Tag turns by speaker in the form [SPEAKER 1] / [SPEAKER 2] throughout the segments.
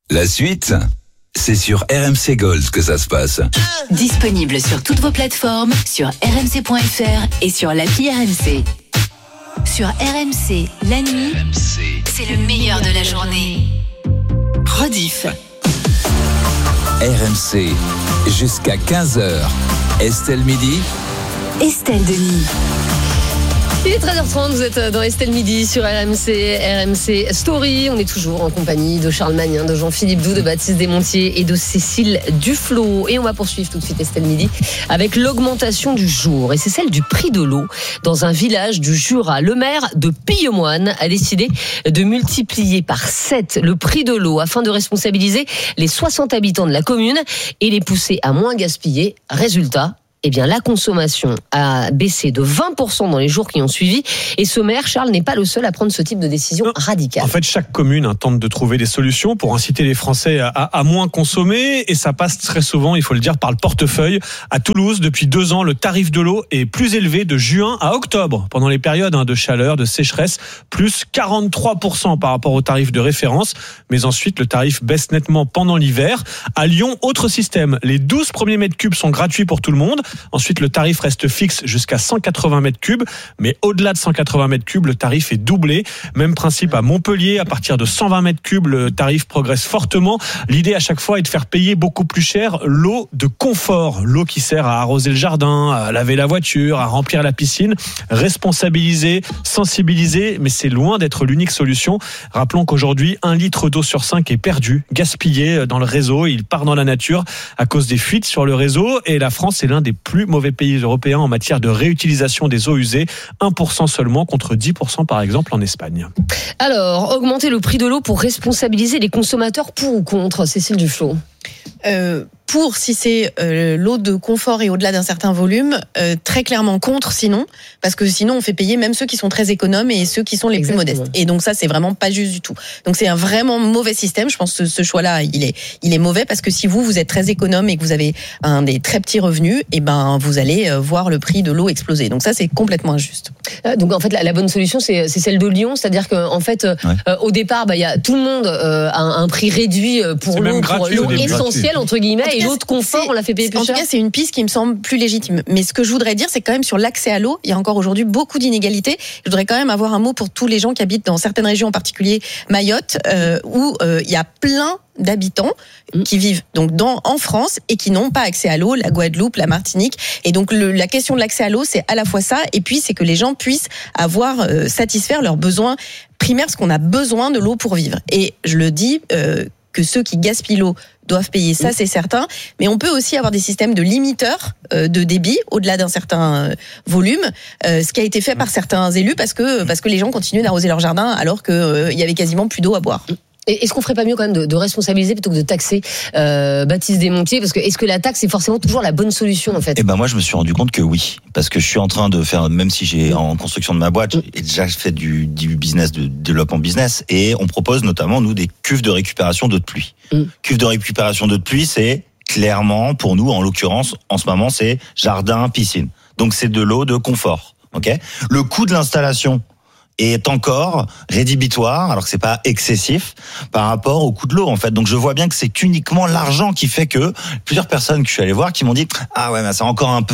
[SPEAKER 1] La suite, c'est sur RMC Gold que ça se passe.
[SPEAKER 2] Disponible sur toutes vos plateformes, sur rmc.fr et sur l'appli RMC. Sur RMC, la nuit, c'est le meilleur de la journée. Rediff.
[SPEAKER 1] RMC, jusqu'à 15h. Estelle Midi.
[SPEAKER 2] Estelle Denis.
[SPEAKER 3] Il est 13h30, vous êtes dans Estelle Midi sur RMC Story. On est toujours en compagnie de Charles Magnin, de Jean-Philippe Doux, de Baptiste Desmontiers et de Cécile Duflot. Et on va poursuivre tout de suite Estelle Midi avec l'augmentation du jour. Et c'est celle du prix de l'eau dans un village du Jura. Le maire de Pillemoine a décidé de multiplier par 7 le prix de l'eau afin de responsabiliser les 60 habitants de la commune et les pousser à moins gaspiller. Résultat, eh bien, la consommation a baissé de 20% dans les jours qui ont suivi. Et ce maire, Charles, n'est pas le seul à prendre ce type de décision radicale.
[SPEAKER 4] En fait, chaque commune tente de trouver des solutions pour inciter les Français à moins consommer. Et ça passe très souvent, il faut le dire, par le portefeuille. À Toulouse, depuis 2 ans, le tarif de l'eau est plus élevé de juin à octobre. Pendant les périodes de chaleur, de sécheresse, plus 43% par rapport au tarif de référence. Mais ensuite, le tarif baisse nettement pendant l'hiver. À Lyon, autre système. Les 12 premiers mètres cubes sont gratuits pour tout le monde. Ensuite, le tarif reste fixe jusqu'à 180 mètres cubes. Mais au-delà de 180 mètres cubes, le tarif est doublé. Même principe à Montpellier. À partir de 120 mètres cubes, le tarif progresse fortement. L'idée à chaque fois est de faire payer beaucoup plus cher l'eau de confort. L'eau qui sert à arroser le jardin, à laver la voiture, à remplir la piscine. Responsabiliser, sensibiliser, mais c'est loin d'être l'unique solution. Rappelons qu'aujourd'hui, 1 litre d'eau sur 5 est perdu, gaspillé dans le réseau. Il part dans la nature à cause des fuites sur le réseau. Et la France est l'un des plus mauvais pays européens en matière de réutilisation des eaux usées. 1% seulement contre 10% par exemple en Espagne.
[SPEAKER 3] Alors, augmenter le prix de l'eau pour responsabiliser les consommateurs, pour ou contre, Cécile Duflot?
[SPEAKER 5] Pour, si c'est l'eau de confort et au-delà d'un certain volume, très clairement contre sinon, parce que sinon on fait payer même ceux qui sont très économes et ceux qui sont les plus modestes. Et donc ça, c'est vraiment pas juste du tout. Donc c'est un vraiment mauvais système. Je pense que ce choix-là, il est mauvais parce que si vous êtes très économe et que vous avez des très petits revenus, et ben vous allez voir le prix de l'eau exploser. Donc ça, c'est complètement injuste.
[SPEAKER 3] Donc en fait, la bonne solution, c'est celle de Lyon, c'est-à-dire qu'en fait, au départ, il y a tout le monde a un prix réduit pour l'eau essentielle entre guillemets. Et l'eau de confort, on l'a fait payer plus cher.
[SPEAKER 5] En tout cas, c'est une piste qui me semble plus légitime. Mais ce que je voudrais dire, c'est quand même sur l'accès à l'eau, il y a encore aujourd'hui beaucoup d'inégalités. Je voudrais quand même avoir un mot pour tous les gens qui habitent dans certaines régions, en particulier Mayotte, où il y a plein d'habitants qui vivent donc en France et qui n'ont pas accès à l'eau, la Guadeloupe, la Martinique. Et donc la question de l'accès à l'eau, c'est à la fois ça, et puis c'est que les gens puissent satisfaire leurs besoins primaires, parce qu'on a besoin de l'eau pour vivre. Et je le dis, que ceux qui gaspillent l'eau doivent payer, ça c'est certain, mais on peut aussi avoir des systèmes de limiteurs de débit au-delà d'un certain volume, ce qui a été fait par certains élus parce que les gens continuent d'arroser leur jardin alors qu'il y avait quasiment plus d'eau à boire.
[SPEAKER 3] Et est-ce qu'on ferait pas mieux quand même de responsabiliser plutôt que de taxer, Baptiste Desmontiers, parce que est-ce que la taxe est forcément toujours la bonne solution en fait?
[SPEAKER 6] Eh ben moi je me suis rendu compte que oui, parce que je suis en train de faire, même si j'ai en construction de ma boîte, j'ai déjà fait du business, de développement business, et on propose notamment nous des cuves de récupération d'eau de pluie. Cuves de récupération d'eau de pluie, c'est clairement pour nous, en l'occurrence, en ce moment, c'est jardin, piscine. Donc c'est de l'eau de confort. Ok. Le coût de l'installation est encore rédhibitoire, alors que c'est pas excessif par rapport au coût de l'eau en fait. Donc je vois bien que c'est uniquement l'argent qui fait que plusieurs personnes que je suis allé voir qui m'ont dit ouais mais c'est encore un peu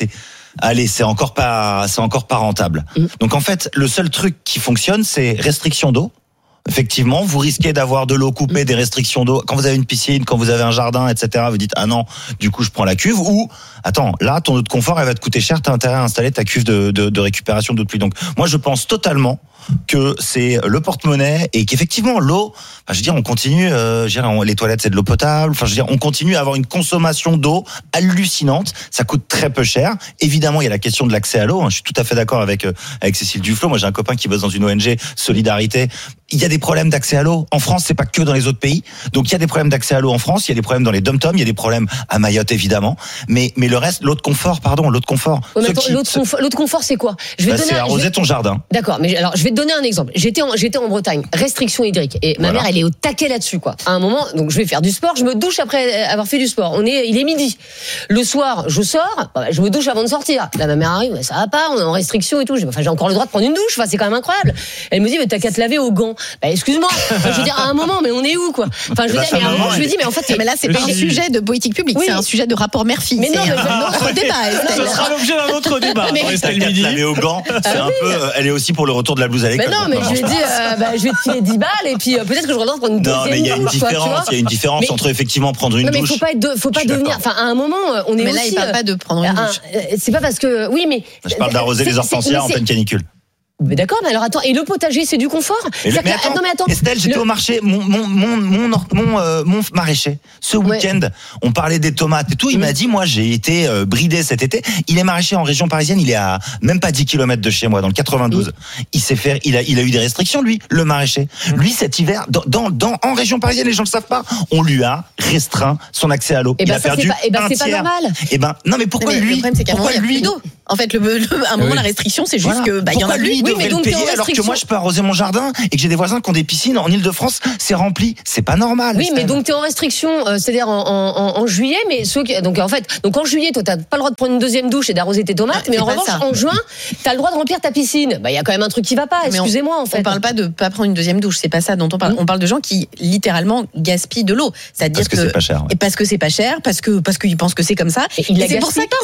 [SPEAKER 6] c'est encore pas rentable. Donc en fait le seul truc qui fonctionne c'est restriction d'eau. Effectivement, vous risquez d'avoir de l'eau coupée, des restrictions d'eau. Quand vous avez une piscine, quand vous avez un jardin, etc., vous dites, non, du coup, je prends la cuve. Ou, attends, là, ton eau de confort, elle va te coûter cher, t'as intérêt à installer ta cuve de récupération d'eau de pluie. Donc, moi, je pense totalement que c'est le porte-monnaie et qu'effectivement, l'eau, on continue, les toilettes, c'est de l'eau potable. On continue à avoir une consommation d'eau hallucinante. Ça coûte très peu cher. Évidemment, il y a la question de l'accès à l'eau. Je suis tout à fait d'accord avec Cécile Duflot. Moi, j'ai un copain qui bosse dans une ONG, Solidarité. Il y a des problèmes d'accès à l'eau. En France, c'est pas que dans les autres pays. Donc, il y a des problèmes d'accès à l'eau en France. Il y a des problèmes dans les dom-toms. Il y a des problèmes à Mayotte, évidemment. Mais le reste, l'eau de confort.
[SPEAKER 3] L'eau de confort, c'est quoi?
[SPEAKER 6] C'est arroser ton jardin.
[SPEAKER 3] D'accord. Mais alors, je vais te donner un exemple. J'étais en Bretagne, restriction hydrique, et ma mère, elle est au taquet là-dessus, quoi. À un moment, donc je vais faire du sport, je me douche après avoir fait du sport. Il est midi. Le soir, je sors, je me douche avant de sortir. Là, ma mère arrive, ça va pas, on est en restriction et tout. J'ai encore le droit de prendre une douche. C'est quand même incroyable. Elle me dit, mais t'as qu'à te laver aux gants. Excuse-moi. Je veux dire, à un moment, mais on est où, quoi? Enfin, je me dis, mais en fait,
[SPEAKER 5] mais là, c'est pas un sujet de politique publique, c'est un sujet de rapport mère-fille.
[SPEAKER 3] Mais non,
[SPEAKER 5] c'est un autre débat.
[SPEAKER 4] Ce sera l'objet d'un autre débat.
[SPEAKER 6] Estelle Midi. Laver aux gants, c'est un peu. Elle est aussi pour le retour de la blouse à l'école.
[SPEAKER 3] Mais non, mais je lui ai dit, je vais te filer 10 balles et puis peut-être que je redonne pour une deuxième douche.
[SPEAKER 6] Non, mais il y a une différence. Il y a une différence entre effectivement prendre une douche.
[SPEAKER 3] Non, mais faut pas devenir. Enfin, à un moment, on est.
[SPEAKER 5] Mais là, il parle pas de prendre une douche.
[SPEAKER 3] C'est pas parce que. Oui, mais.
[SPEAKER 6] Je parle d'arroser les hortensias en pleine canicule.
[SPEAKER 3] Mais d'accord, mais alors attends, et le potager, c'est du confort?
[SPEAKER 6] Mais attends, Estelle, j'étais au marché, mon maraîcher. Ce week-end, on parlait des tomates et tout. Il m'a dit, moi, j'ai été bridé cet été. Il est maraîcher en région parisienne. Il est à même pas 10 km de chez moi, dans le 92. Il s'est fait, il a eu des restrictions, lui, le maraîcher. Lui, cet hiver, en région parisienne, les gens le savent pas, on lui a restreint son accès à l'eau. Il a perdu un
[SPEAKER 3] c'est pas
[SPEAKER 6] tiers.
[SPEAKER 3] normal.
[SPEAKER 6] Non, mais pourquoi lui?
[SPEAKER 5] Le problème, c'est qu'à un moment, il n'y a plus d'eau. En fait, à un moment, la restriction, c'est juste que, il y en a plus.
[SPEAKER 6] Oui, mais donc, le payer alors que moi je peux arroser mon jardin et que j'ai des voisins qui ont des piscines en Ile-de-France, c'est rempli, c'est pas normal.
[SPEAKER 3] Oui, mais donc t'es en restriction, c'est-à-dire en juillet, mais donc en juillet, toi t'as pas le droit de prendre une deuxième douche et d'arroser tes tomates, mais en revanche en juin, t'as le droit de remplir ta piscine. Il y a quand même un truc qui va pas. Excusez-moi, en fait.
[SPEAKER 5] On parle pas de pas prendre une deuxième douche, c'est pas ça dont on parle. On parle de gens qui littéralement gaspillent de l'eau, c'est-à-dire
[SPEAKER 6] que c'est pas cher.
[SPEAKER 5] Et parce que c'est pas cher, parce qu'ils pensent que c'est comme ça. C'est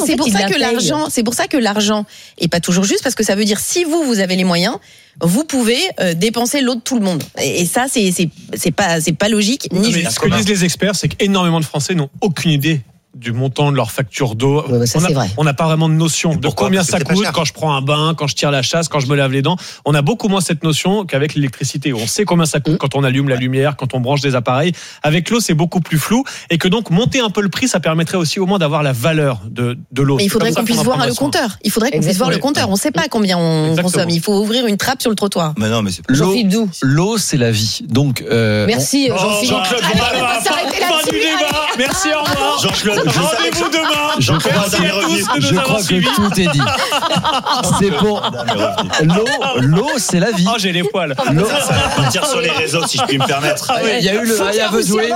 [SPEAKER 5] pour ça que l'argent est pas toujours juste, parce que ça veut dire si vous avez les moyens, vous pouvez dépenser l'eau de tout le monde. Et ça, c'est pas logique.
[SPEAKER 4] Ce que disent les experts, c'est qu'énormément de Français n'ont aucune idée du montant de leur facture d'eau. On n'a pas vraiment de notion de combien ça coûte quand je prends un bain, quand je tire la chasse, quand je me lave les dents. On a beaucoup moins cette notion qu'avec l'électricité. On sait combien ça coûte quand on allume la lumière, quand on branche des appareils. Avec l'eau, c'est beaucoup plus flou. Et que donc, monter un peu le prix, ça permettrait aussi au moins d'avoir la valeur de l'eau.
[SPEAKER 5] Mais il faudrait qu'on puisse voir le compteur. On ne sait pas combien on consomme. Il faut ouvrir une trappe sur le trottoir.
[SPEAKER 6] Mais non, mais c'est
[SPEAKER 7] l'eau, c'est la vie. Donc,
[SPEAKER 3] merci, Jean-Philippe.
[SPEAKER 4] Jean-Claude, merci, au revoir.
[SPEAKER 6] Jean-Claude,
[SPEAKER 4] rendez-vous demain.
[SPEAKER 7] Je crois que tout est dit. C'est pour l'eau, c'est la vie.
[SPEAKER 4] Oh, j'ai les poils.
[SPEAKER 6] Ça va partir sur les réseaux, si je puis me permettre.
[SPEAKER 7] Il y a eu le I have a dream.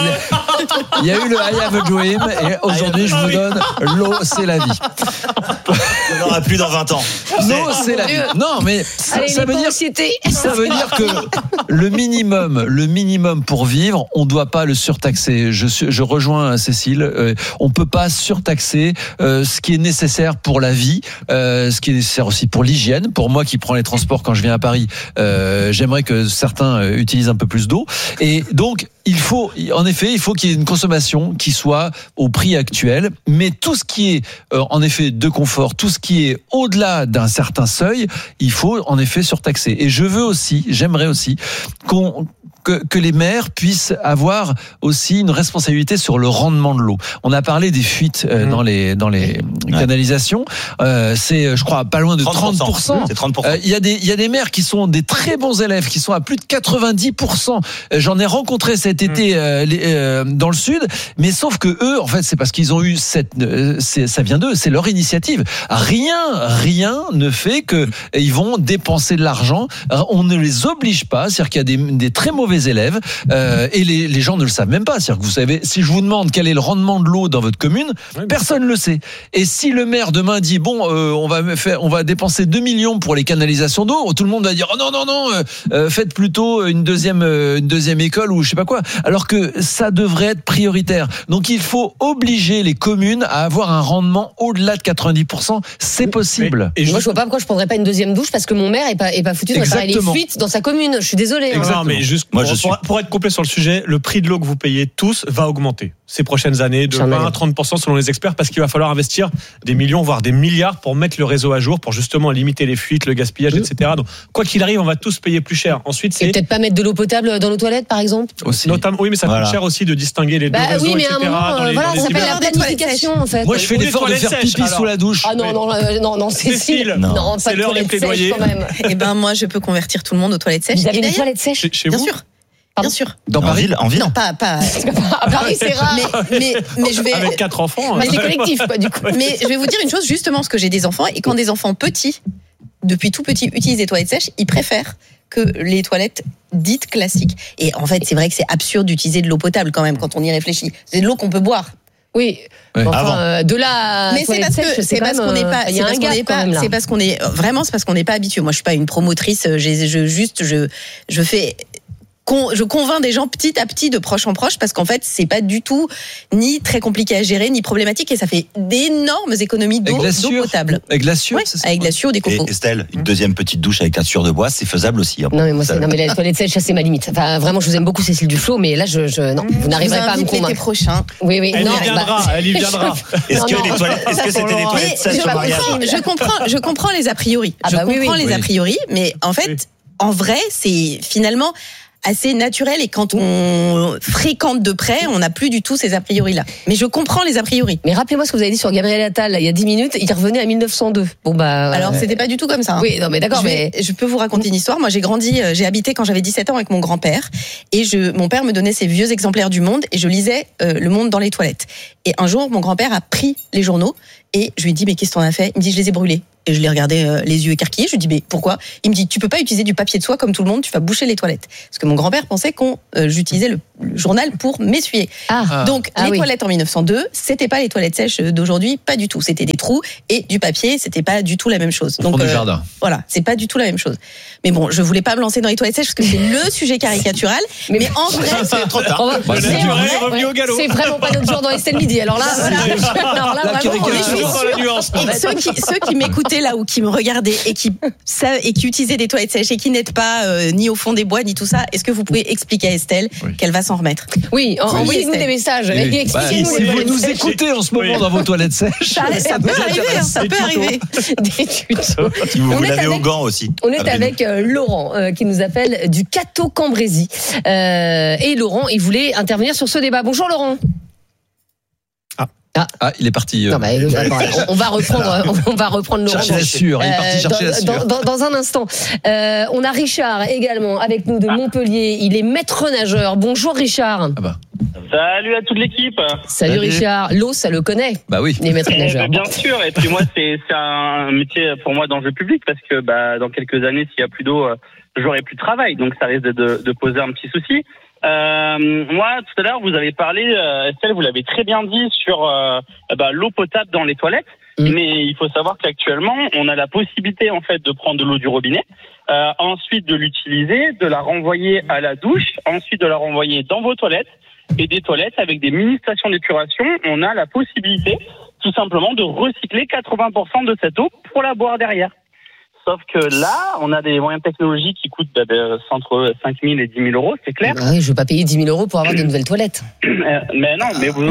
[SPEAKER 7] Il y a eu le I have a dream, et aujourd'hui je vous donne l'eau, c'est la vie.
[SPEAKER 6] On n'aura plus dans 20 ans.
[SPEAKER 7] L'eau, c'est la vie. Non, mais ça veut dire que le minimum pour vivre, on ne doit pas le surtaxer. Je rejoins Cécile. On peut pas surtaxer ce qui est nécessaire pour la vie, ce qui est nécessaire aussi pour l'hygiène. Pour moi qui prends les transports quand je viens à Paris, j'aimerais que certains utilisent un peu plus d'eau. Et donc il faut qu'il y ait une consommation qui soit au prix actuel, mais tout ce qui est en effet de confort, tout ce qui est au-delà d'un certain seuil, il faut en effet surtaxer. Et j'aimerais aussi que les maires puissent avoir aussi une responsabilité sur le rendement de l'eau. On a parlé des fuites dans les canalisations. C'est, je crois, pas loin de 30%.
[SPEAKER 6] C'est 30%.
[SPEAKER 7] Il y a des maires qui sont des très bons élèves, qui sont à plus de 90%. J'en ai rencontré cet été dans le sud, mais sauf que eux, en fait, c'est parce qu'ils ont eu ça vient d'eux, c'est leur initiative. Rien ne fait que ils vont dépenser de l'argent. On ne les oblige pas. C'est-à-dire qu'il y a des très mauvais élèves et les gens ne le savent même pas. C'est-à-dire que vous savez, si je vous demande quel est le rendement de l'eau dans votre commune, personne ne le sait. Et si le maire demain dit on va dépenser 2 millions pour les canalisations d'eau, tout le monde va dire non, faites plutôt une deuxième école ou je sais pas quoi. Alors que ça devrait être prioritaire. Donc il faut obliger les communes à avoir un rendement au-delà de 90%. C'est possible.
[SPEAKER 3] Et moi je vois pas pourquoi je prendrais pas une deuxième douche parce que mon maire est pas foutu de réparer les fuites dans sa commune. Je suis désolée.
[SPEAKER 4] Exactement. Mais juste pour être complet sur le sujet, le prix de l'eau que vous payez tous va augmenter ces prochaines années de 20 à 30% selon les experts, parce qu'il va falloir investir des millions voire des milliards pour mettre le réseau à jour, pour justement limiter les fuites, le gaspillage, etc. Donc quoi qu'il arrive, on va tous payer plus cher. Ensuite,
[SPEAKER 3] et peut-être pas mettre de l'eau potable dans nos toilettes, par exemple.
[SPEAKER 4] Notamment, oui, mais ça coûte cher aussi de distinguer les deux réseaux,
[SPEAKER 3] oui, mais
[SPEAKER 4] etc.
[SPEAKER 3] Ça s'appelle la planification, en fait.
[SPEAKER 7] Moi, je fais l'effort de faire pipi sous la douche.
[SPEAKER 3] Ah non, Cécile. Non,
[SPEAKER 4] c'est l'heure des plaidoyers.
[SPEAKER 5] Eh ben moi, je peux convertir tout le monde aux toilettes sèches.
[SPEAKER 3] Vous avez des toilettes sèches
[SPEAKER 4] chez vous?
[SPEAKER 5] Bien sûr. Bien sûr.
[SPEAKER 7] Dans Paris,
[SPEAKER 6] en ville.
[SPEAKER 5] Non, pas.
[SPEAKER 3] À Paris, c'est rare.
[SPEAKER 5] Mais je vais.
[SPEAKER 4] Avec 4 enfants.
[SPEAKER 3] Mais c'est collectif, quoi, du coup.
[SPEAKER 5] Mais je vais vous dire une chose, justement, parce que j'ai des enfants, et quand des enfants petits depuis tout petit, utilisent des toilettes sèches, ils préfèrent que les toilettes dites classiques. Et en fait, c'est vrai que c'est absurde d'utiliser de l'eau potable quand même, quand on y réfléchit. C'est de l'eau qu'on peut boire.
[SPEAKER 3] Oui, enfin, de la.
[SPEAKER 5] Mais c'est parce qu'on n'est pas. C'est parce qu'on est vraiment. C'est parce qu'on n'est pas habitué. Moi, je suis pas une promotrice. Je convainc des gens petit à petit, de proche en proche, parce qu'en fait, c'est pas du tout ni très compliqué à gérer, ni problématique, et ça fait d'énormes économies d'eau potable.
[SPEAKER 7] Avec la sûre,
[SPEAKER 5] c'est ça. Avec la sûre, des copeaux.
[SPEAKER 6] Et Estelle, une deuxième petite douche avec la sûre de bois, c'est faisable aussi. Hein.
[SPEAKER 3] Non, mais les toilettes sèches, ça c'est ma limite. Enfin, vraiment, je vous aime beaucoup, Cécile Duflot, mais là, non, vous n'arriverez pas à me convaincre.
[SPEAKER 5] L'été prochain.
[SPEAKER 3] Oui.
[SPEAKER 4] Elle y viendra.
[SPEAKER 6] Est-ce que c'était des toilettes sèches au mariage ?
[SPEAKER 5] Je comprends les a priori. A priori, mais en fait, en vrai, c'est finalement assez naturel, et quand on fréquente de près, on n'a plus du tout ces a priori là. Mais je comprends les a priori.
[SPEAKER 3] Mais rappelez-moi ce que vous avez dit sur Gabriel Attal il y a 10 minutes, il revenait à 1902. Bon bah
[SPEAKER 5] alors c'était pas du tout comme ça. Hein.
[SPEAKER 3] Oui, non mais d'accord,
[SPEAKER 5] je peux vous raconter une histoire. Moi j'ai habité quand j'avais 17 ans avec mon grand-père, et mon père me donnait ses vieux exemplaires du Monde, et je lisais Le Monde dans les toilettes. Et un jour mon grand-père a pris les journaux, et je lui ai dit mais qu'est-ce que t'en as fait ? Il me dit je les ai brûlés. Et je l'ai regardé les yeux écarquillés. Je lui dis mais pourquoi ? Il me dit tu peux pas utiliser du papier de soie comme tout le monde, tu vas boucher les toilettes. Parce que mon grand-père pensait j'utilisais le journal pour m'essuyer. Donc les toilettes en 1902, c'était pas les toilettes sèches d'aujourd'hui, pas du tout. C'était des trous et du papier, c'était pas du tout la même chose. Donc
[SPEAKER 7] du jardin.
[SPEAKER 5] Voilà, c'est pas du tout la même chose. Mais bon, je voulais pas me lancer dans les toilettes sèches parce que c'est le sujet caricatural. Mais en vrai,
[SPEAKER 6] c'est trop tard.
[SPEAKER 3] C'est vraiment pas notre genre dans Estelle Midi. Alors là,
[SPEAKER 5] ceux qui m'écoutaient là ou qui me regardaient et qui utilisaient des toilettes sèches et qui n'êtes pas ni au fond des bois ni tout ça, est-ce que vous pouvez expliquer à Estelle qu'elle va s'en remettre ?
[SPEAKER 3] Oui, envoyez-nous des messages.
[SPEAKER 7] Si vous nous écoutez en ce moment dans vos toilettes sèches,
[SPEAKER 5] ça peut arriver.
[SPEAKER 3] Des tutos.
[SPEAKER 6] Si vous lavez aux gants aussi.
[SPEAKER 3] On est avec Laurent qui nous appelle du Cateau-Cambrésis. Et Laurent, il voulait intervenir sur ce débat. Bonjour Laurent.
[SPEAKER 7] Il est parti.
[SPEAKER 3] Non, on va reprendre Laurent.
[SPEAKER 7] Chercher la sûre. Il est parti chercher la sûre.
[SPEAKER 3] Dans un instant. On a Richard également avec nous de Montpellier. Il est maître nageur. Bonjour Richard.
[SPEAKER 8] Salut à toute l'équipe.
[SPEAKER 3] Salut Richard. L'eau, ça le connaît.
[SPEAKER 7] Bah oui.
[SPEAKER 3] Les maîtres nageurs.
[SPEAKER 8] Bien sûr. Et puis moi, c'est un métier pour moi d'enjeu public parce que dans quelques années, s'il y a plus d'eau, j'aurai plus de travail. Donc ça risque de poser un petit souci. Moi, tout à l'heure, vous avez parlé, Estelle, vous l'avez très bien dit sur l'eau potable dans les toilettes. Mais il faut savoir qu'actuellement, on a la possibilité en fait de prendre de l'eau du robinet, ensuite de l'utiliser, de la renvoyer à la douche, ensuite de la renvoyer dans vos toilettes, et des toilettes avec des mini-stations d'épuration. On a la possibilité, tout simplement, de recycler 80% de cette eau pour la boire derrière. Sauf que là, on a des moyens technologiques qui coûtent entre 5 000 et 10 000 euros, c'est clair.
[SPEAKER 3] Oui, je ne veux pas payer 10 000 euros pour avoir de nouvelles toilettes.
[SPEAKER 8] Mais non, mais vous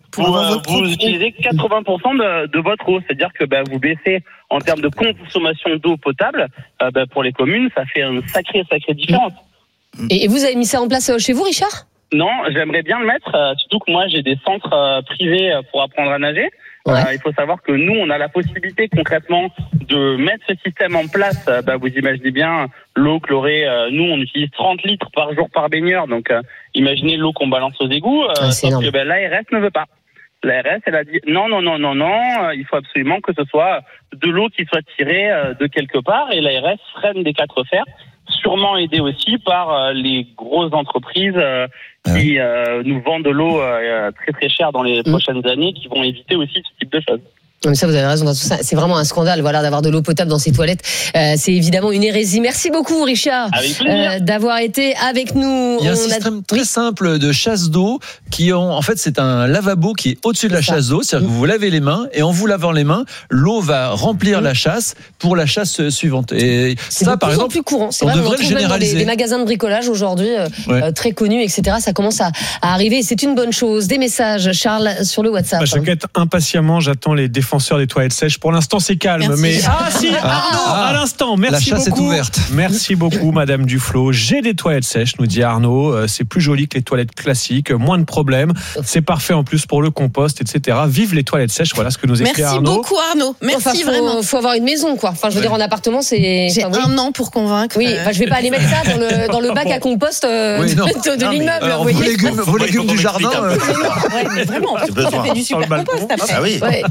[SPEAKER 8] utilisez 80% de votre eau. C'est-à-dire que vous baissez en termes de consommation d'eau potable. Pour les communes, ça fait une sacrée différence.
[SPEAKER 3] Et vous avez mis ça en place chez vous, Richard ?
[SPEAKER 8] Non, j'aimerais bien le mettre. Surtout que moi, j'ai des centres privés pour apprendre à nager. Il faut savoir que nous, on a la possibilité concrètement de mettre ce système en place. Vous imaginez bien l'eau chlorée. Nous, on utilise 30 litres par jour par baigneur. Donc, imaginez l'eau qu'on balance aux égouts. Sauf que l'ARS ne veut pas. L'ARS, elle a dit non. Il faut absolument que ce soit de l'eau qui soit tirée de quelque part. Et l'ARS freine des 4 fers. Sûrement aidé aussi par les grosses entreprises qui nous vendent de l'eau très très chère dans les prochaines années, qui vont éviter aussi ce type de choses.
[SPEAKER 3] Mais ça, vous avez raison dans tout ça. C'est vraiment un scandale, d'avoir de l'eau potable dans ces toilettes. C'est évidemment une hérésie. Merci beaucoup, Richard, d'avoir été avec nous.
[SPEAKER 7] Il y a un système très simple de chasse d'eau en fait, c'est un lavabo qui est au-dessus de la chasse d'eau. C'est-à-dire que vous lavez les mains et en vous lavant les mains, l'eau va remplir la chasse pour la chasse suivante. Et
[SPEAKER 3] ça,
[SPEAKER 7] par exemple,
[SPEAKER 3] plus courant.
[SPEAKER 7] on devrait le généraliser.
[SPEAKER 3] Dans des magasins de bricolage aujourd'hui, très connus, etc. Ça commence à arriver. C'est une bonne chose. Des messages, Charles, sur le WhatsApp.
[SPEAKER 4] Je guette impatiemment. J'attends les défenseurs des toilettes sèches. Pour l'instant, c'est calme.
[SPEAKER 5] Merci.
[SPEAKER 4] Mais Arnaud, à l'instant. Merci
[SPEAKER 7] la chasse
[SPEAKER 4] beaucoup.
[SPEAKER 7] est ouverte.
[SPEAKER 4] Merci beaucoup, Madame Duflot. J'ai des toilettes sèches, nous dit Arnaud. C'est plus joli que les toilettes classiques. Moins de problèmes. C'est parfait en plus pour le compost, etc. Vive les toilettes sèches. Voilà ce que nous écrit Arnaud.
[SPEAKER 5] Merci beaucoup, Arnaud. Merci vraiment.
[SPEAKER 3] Faut avoir une maison, quoi. Enfin, je veux dire, en appartement, c'est.
[SPEAKER 5] J'ai un an pour convaincre.
[SPEAKER 3] Oui. Je vais pas aller mettre ça dans le bac à compost de l'immeuble.
[SPEAKER 7] Vos légumes du jardin.
[SPEAKER 5] Mais vraiment, ça fait du super compost après.
[SPEAKER 6] Ah oui.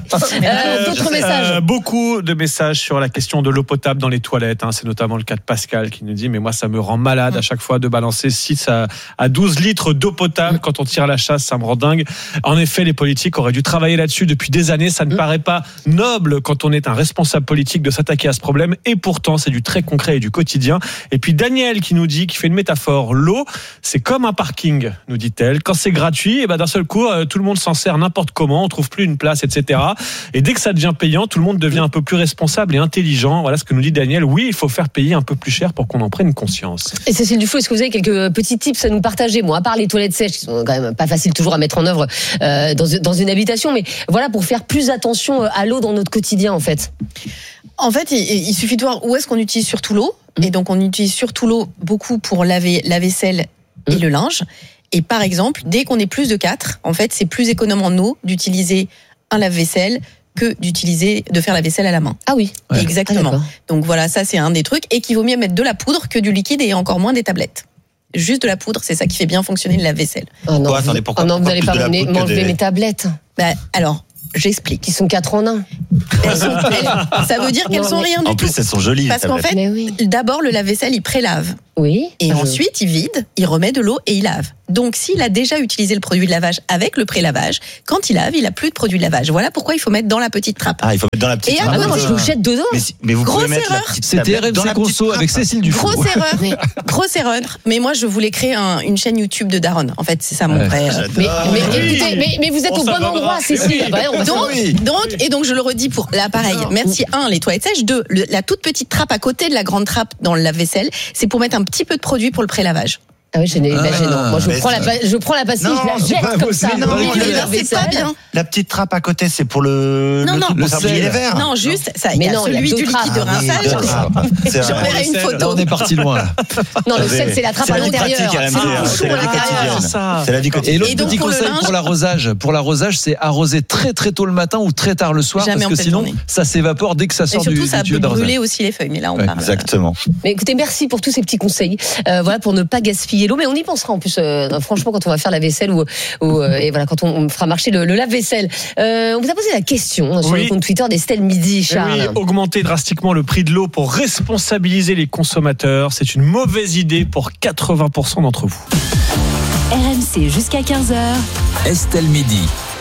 [SPEAKER 3] D'autres messages.
[SPEAKER 4] Beaucoup de messages sur la question de l'eau potable dans les toilettes. C'est notamment le cas de Pascal qui nous dit mais moi ça me rend malade à chaque fois de balancer 6 à 12 litres d'eau potable quand on tire la chasse, ça me rend dingue. En effet, les politiques auraient dû travailler là-dessus depuis des années. Ça ne paraît pas noble quand on est un responsable politique de s'attaquer à ce problème et pourtant c'est du très concret et du quotidien. Et puis Daniel qui nous dit, qui fait une métaphore, l'eau c'est comme un parking, nous dit-elle. Quand c'est gratuit, et d'un seul coup tout le monde s'en sert n'importe comment, on trouve plus une place, etc. Et dès que ça devient payant, tout le monde devient un peu plus responsable et intelligent. Voilà ce que nous dit Daniel. Oui, il faut faire payer un peu plus cher pour qu'on en prenne conscience.
[SPEAKER 3] Et Cécile Duflo, est-ce que vous avez quelques petits tips à nous partager? Bon, à part les toilettes sèches, qui sont quand même pas faciles toujours à mettre en œuvre dans une habitation, mais voilà, pour faire plus attention à l'eau dans notre quotidien, en fait.
[SPEAKER 5] En fait, il suffit de voir où est-ce qu'on utilise surtout l'eau. Et donc, on utilise surtout l'eau beaucoup pour laver la vaisselle et le linge. Et par exemple, dès qu'on est plus de 4, en fait, c'est plus économe en eau d'utiliser un lave-vaisselle que de faire la vaisselle à la main.
[SPEAKER 3] Ah oui.
[SPEAKER 5] Ouais. Exactement.
[SPEAKER 3] Ah,
[SPEAKER 5] donc voilà, ça c'est un des trucs. Et qu'il vaut mieux mettre de la poudre que du liquide et encore moins des tablettes. Juste de la poudre, c'est ça qui fait bien fonctionner le lave-vaisselle.
[SPEAKER 3] Oh non,
[SPEAKER 6] attendez, pourquoi
[SPEAKER 3] vous n'allez pas m'enlever mes tablettes.
[SPEAKER 5] Alors, j'explique.
[SPEAKER 3] Ils sont 4 en 1.
[SPEAKER 5] Ça veut dire qu'elles sont rien du tout.
[SPEAKER 6] En plus, elles sont jolies.
[SPEAKER 5] Parce qu'en fait, d'abord, le lave-vaisselle, il prélave.
[SPEAKER 3] Oui.
[SPEAKER 5] Et ensuite, il vide, il remet de l'eau et il lave. Donc, s'il a déjà utilisé le produit de lavage avec le prélavage, quand il lave, il n'a plus de produit de lavage. Voilà pourquoi il faut mettre dans la petite trappe.
[SPEAKER 6] Ah, il faut mettre dans la petite trappe.
[SPEAKER 3] Ah non, je vous jette dedans.
[SPEAKER 6] Mais vous
[SPEAKER 5] Grosse
[SPEAKER 6] pouvez mettre
[SPEAKER 5] erreur.
[SPEAKER 6] la petite
[SPEAKER 7] C'était
[SPEAKER 6] tablette dans
[SPEAKER 7] RMC
[SPEAKER 6] la petite
[SPEAKER 7] Conso
[SPEAKER 6] trappe.
[SPEAKER 7] avec Cécile Duflo.
[SPEAKER 5] Grosse erreur. Mais moi, je voulais créer une chaîne YouTube de Daron. En fait, c'est ça mon vrai.
[SPEAKER 3] Mais écoutez, mais vous êtes au bon endroit, Cécile.
[SPEAKER 5] Donc, je le redis pour là, pareil. Merci. 1, les toilettes sèches. 2, la toute petite trappe à côté de la grande trappe dans le lave-vaisselle. C'est pour mettre un petit peu de produit pour le prélavage.
[SPEAKER 3] Ah oui, gênant. Moi, je prends la pastille, je la jette comme ça.
[SPEAKER 5] C'est pas bien.
[SPEAKER 6] La petite trappe à côté, c'est pour le faire bouillir les verres.
[SPEAKER 5] Non, juste, ça, il
[SPEAKER 3] mais
[SPEAKER 5] y a
[SPEAKER 3] non,
[SPEAKER 5] celui du liquide de rinçage. J'enverrai une photo.
[SPEAKER 7] On est parti loin.
[SPEAKER 3] Non, le sel, c'est la trappe à l'intérieur.
[SPEAKER 6] C'est la vie quotidienne.
[SPEAKER 7] Et l'autre petit conseil pour l'arrosage, c'est arroser très très tôt le matin ou très tard le soir, parce que sinon, ça s'évapore dès que ça sort du tuyau d'arrosage.
[SPEAKER 5] Et surtout, ça peut brûler aussi les feuilles. Mais là, on parle.
[SPEAKER 6] Exactement.
[SPEAKER 3] Mais écoutez, merci pour tous ces petits conseils. Voilà, pour ne pas gaspiller l'eau, mais on y pensera en plus. Franchement, quand on va faire la vaisselle et voilà, quand on fera marcher le lave-vaisselle. On vous a posé la question sur le compte Twitter d'Estelle Midi, Charles.
[SPEAKER 4] Oui, augmenter drastiquement le prix de l'eau pour responsabiliser les consommateurs, c'est une mauvaise idée pour 80% d'entre vous.
[SPEAKER 2] RMC jusqu'à 15h.
[SPEAKER 1] Estelle Midi.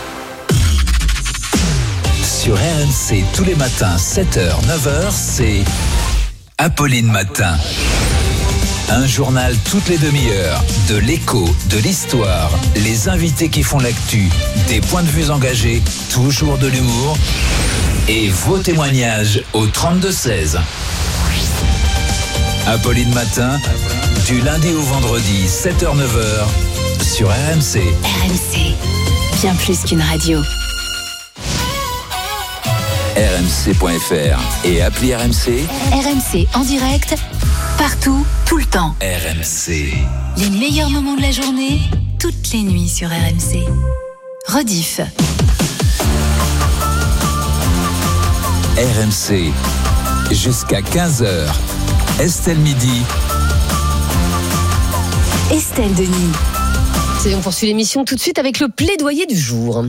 [SPEAKER 1] Sur RMC tous les matins, 7h, 9h, c'est Apolline Matin. Un journal toutes les demi-heures, de l'écho, de l'histoire, les invités qui font l'actu, des points de vue engagés, toujours de l'humour et vos témoignages au 32-16. Apolline Matin, du lundi au vendredi, 7h-9h, sur RMC.
[SPEAKER 2] RMC, bien plus qu'une radio.
[SPEAKER 1] RMC.fr et appli RMC.
[SPEAKER 2] RMC en direct, partout, tout le temps.
[SPEAKER 1] RMC.
[SPEAKER 2] Les meilleurs moments de la journée, toutes les nuits sur RMC. Rediff.
[SPEAKER 1] RMC, jusqu'à 15h. Estelle Midi.
[SPEAKER 2] Estelle Denis.
[SPEAKER 3] On poursuit l'émission tout de suite avec le plaidoyer du jour.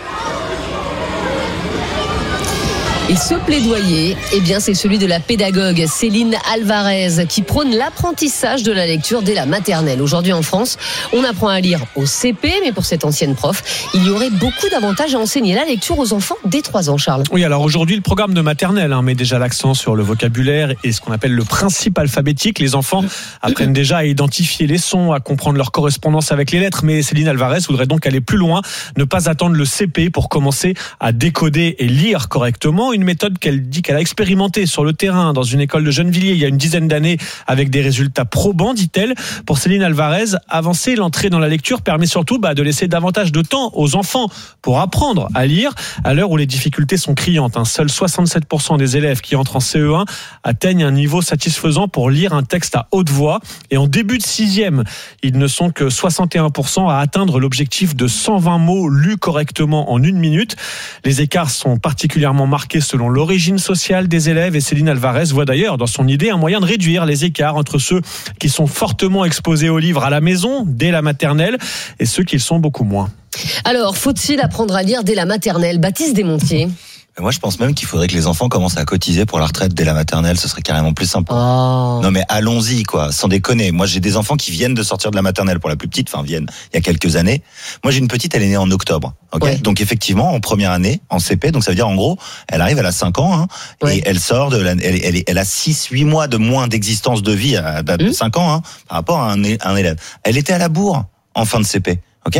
[SPEAKER 3] Et ce plaidoyer, c'est celui de la pédagogue Céline Alvarez qui prône l'apprentissage de la lecture dès la maternelle. Aujourd'hui en France, on apprend à lire au CP, mais pour cette ancienne prof, il y aurait beaucoup d'avantages à enseigner la lecture aux enfants dès 3 ans, Charles.
[SPEAKER 4] Oui, alors aujourd'hui, le programme de maternelle met déjà l'accent sur le vocabulaire et ce qu'on appelle le principe alphabétique. Les enfants apprennent déjà à identifier les sons, à comprendre leur correspondance avec les lettres, mais Céline Alvarez voudrait donc aller plus loin, ne pas attendre le CP pour commencer à décoder et lire correctement. Une méthode qu'elle dit qu'elle a expérimentée sur le terrain dans une école de Gennevilliers il y a une dizaine d'années avec des résultats probants, dit-elle. Pour Céline Alvarez, avancer l'entrée dans la lecture permet surtout de laisser davantage de temps aux enfants pour apprendre à lire à l'heure où les difficultés sont criantes. Seuls 67% des élèves qui entrent en CE1 atteignent un niveau satisfaisant pour lire un texte à haute voix et en début de 6e, ils ne sont que 61% à atteindre l'objectif de 120 mots lus correctement en 1 minute. Les écarts sont particulièrement marqués selon l'origine sociale des élèves et Céline Alvarez voit d'ailleurs dans son idée un moyen de réduire les écarts entre ceux qui sont fortement exposés aux livres à la maison dès la maternelle et ceux qui le sont beaucoup moins.
[SPEAKER 3] Alors, faut-il apprendre à lire dès la maternelle? Baptiste Desmontiers.
[SPEAKER 6] Moi, je pense même qu'il faudrait que les enfants commencent à cotiser pour la retraite dès la maternelle. Ce serait carrément plus simple.
[SPEAKER 3] Oh.
[SPEAKER 6] Non, mais allons-y, quoi. Sans déconner. Moi, j'ai des enfants qui viennent de sortir de la maternelle pour la plus petite. Enfin, viennent il y a quelques années. Moi, j'ai une petite, elle est née en octobre. Okay. Ouais. Donc, effectivement, en première année, en CP. Donc, ça veut dire, en gros, elle arrive, elle a 5 ans, hein, ouais. Et elle sort elle a 6-8 mois de moins d'existence de vie à 5 ans, hein, par rapport à un élève. Elle était à la bourre en fin de CP. Ok,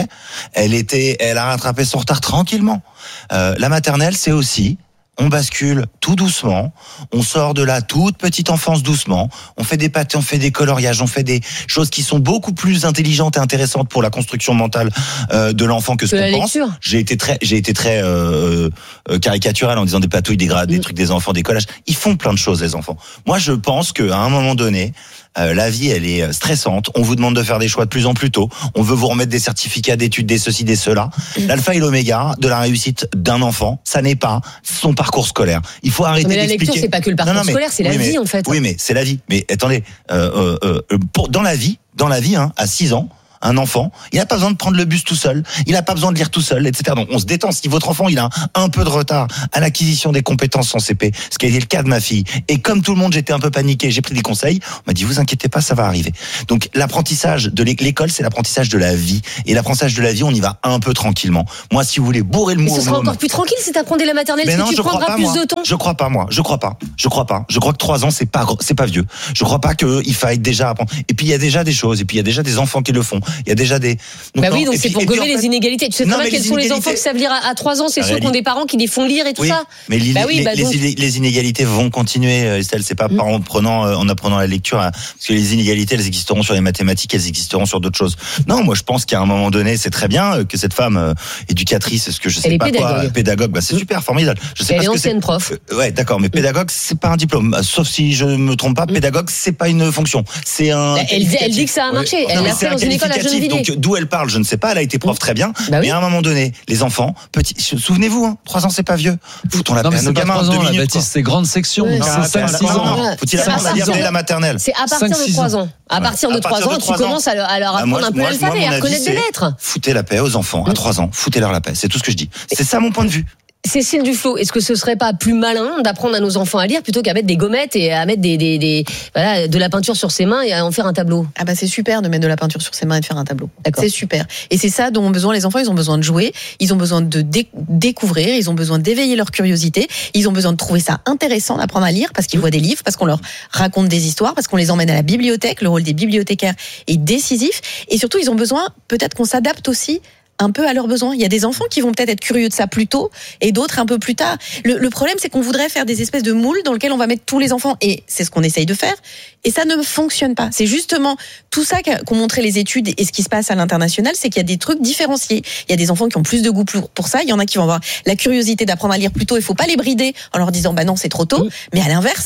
[SPEAKER 6] elle a rattrapé son retard tranquillement. La maternelle, c'est aussi, on bascule tout doucement, on sort de la toute petite enfance doucement, on fait des pâtés, on fait des coloriages, on fait des choses qui sont beaucoup plus intelligentes et intéressantes pour la construction mentale de l'enfant que ce qu'on pense. J'ai été très caricatural en disant des patouilles, des grades, des trucs des enfants, des collages. Ils font plein de choses, les enfants. Moi, je pense qu'à un moment donné, la vie, elle est stressante. On vous demande de faire des choix de plus en plus tôt. On veut vous remettre des certificats d'études, des ceci, des cela. L'alpha et l'oméga de la réussite d'un enfant, ça n'est pas son parcours scolaire. Il faut arrêter d'expliquer.
[SPEAKER 3] Mais la lecture, c'est pas que le parcours scolaire, c'est la vie, en fait.
[SPEAKER 6] Oui, mais c'est la vie. Mais attendez, dans la vie, hein, à 6 ans, un enfant, il n'a pas besoin de prendre le bus tout seul, il n'a pas besoin de lire tout seul, etc. Donc on se détend. Si votre enfant il a un peu de retard à l'acquisition des compétences en CP, ce qui a été le cas de ma fille, et comme tout le monde j'étais un peu paniqué, j'ai pris des conseils, on m'a dit vous inquiétez pas, ça va arriver. Donc l'apprentissage de l'école, c'est l'apprentissage de la vie, et l'apprentissage de la vie, on y va un peu tranquillement. Moi, si vous voulez bourrer le mot,
[SPEAKER 3] mais ce sera encore plus tranquille si t'apprends la maternelle,
[SPEAKER 6] mais
[SPEAKER 3] si
[SPEAKER 6] non,
[SPEAKER 3] tu prendras plus de temps.
[SPEAKER 6] Je crois pas. Je crois pas. Je crois que 3 ans c'est pas vieux. Je crois pas qu'il faille déjà apprendre. Et puis il y a déjà des choses, et puis il y a déjà des enfants qui le font. Il y a déjà des
[SPEAKER 3] donc, oui, donc c'est pour gommer les inégalités. Tu sais très bien quels sont les enfants qui savent lire à 3 ans, c'est ceux qui ont des parents qui les font lire et tout ça.
[SPEAKER 6] Mais les inégalités vont continuer, Estelle. C'est pas en apprenant la lecture, parce que les inégalités, elles existeront sur les mathématiques, elles existeront sur d'autres choses. Non, moi je pense qu'à un moment donné, c'est très bien que cette femme éducatrice, est-ce que je sais pas quoi, pédagogue, c'est super formidable. Je sais
[SPEAKER 3] elle
[SPEAKER 6] pas
[SPEAKER 3] est ancienne prof.
[SPEAKER 6] Ouais, d'accord, mais pédagogue, c'est pas un diplôme. Sauf si je me trompe pas, pédagogue, c'est pas une fonction. C'est un.
[SPEAKER 3] Elle dit que ça a marché. Elle l'a fait dans une école à Gennevilliers.
[SPEAKER 6] Donc d'où elle parle, je ne sais pas. Elle a été prof très bien, mais à un moment donné, les enfants, souvenez-vous, 3 ans c'est pas vieux. Foutons la paix à nos gamins.
[SPEAKER 7] 2 minutes. Baptiste, c'est grande section. C'est 5-6 ans.
[SPEAKER 6] Faut-il apprendre à lire dès la maternelle?
[SPEAKER 3] C'est à partir de 3 ans. À partir de 3 ans, tu commences à leur apprendre un peu l'alphabet, à connaître des lettres.
[SPEAKER 6] Foutez la paix aux enfants à 3 ans. Foutez-leur la paix. C'est tout ce que je dis. C'est ça mon point de vue.
[SPEAKER 3] Cécile Duflot, est-ce que ce serait pas plus malin d'apprendre à nos enfants à lire plutôt qu'à mettre des gommettes et à mettre de la peinture sur ses mains et à en faire un tableau?
[SPEAKER 5] Ah bah c'est super de mettre de la peinture sur ses mains et de faire un tableau. C'est super. Et c'est ça dont ont besoin les enfants. Ils ont besoin de jouer, ils ont besoin de découvrir, ils ont besoin d'éveiller leur curiosité, ils ont besoin de trouver ça intéressant d'apprendre à lire parce qu'ils voient des livres, parce qu'on leur raconte des histoires, parce qu'on les emmène à la bibliothèque. Le rôle des bibliothécaires est décisif. Et surtout, ils ont besoin, peut-être qu'on s'adapte aussi un peu à leurs besoins. Il y a des enfants qui vont peut-être être curieux de ça plus tôt et d'autres un peu plus tard. Le problème, c'est qu'on voudrait faire des espèces de moules dans lesquels on va mettre tous les enfants et c'est ce qu'on essaye de faire et ça ne fonctionne pas. C'est justement tout ça qu'ont montré les études et ce qui se passe à l'international, c'est qu'il y a des trucs différenciés. Il y a des enfants qui ont plus de goût pour ça, il y en a qui vont avoir la curiosité d'apprendre à lire plus tôt, il faut pas les brider en leur disant bah non, c'est trop tôt, mais à l'inverse,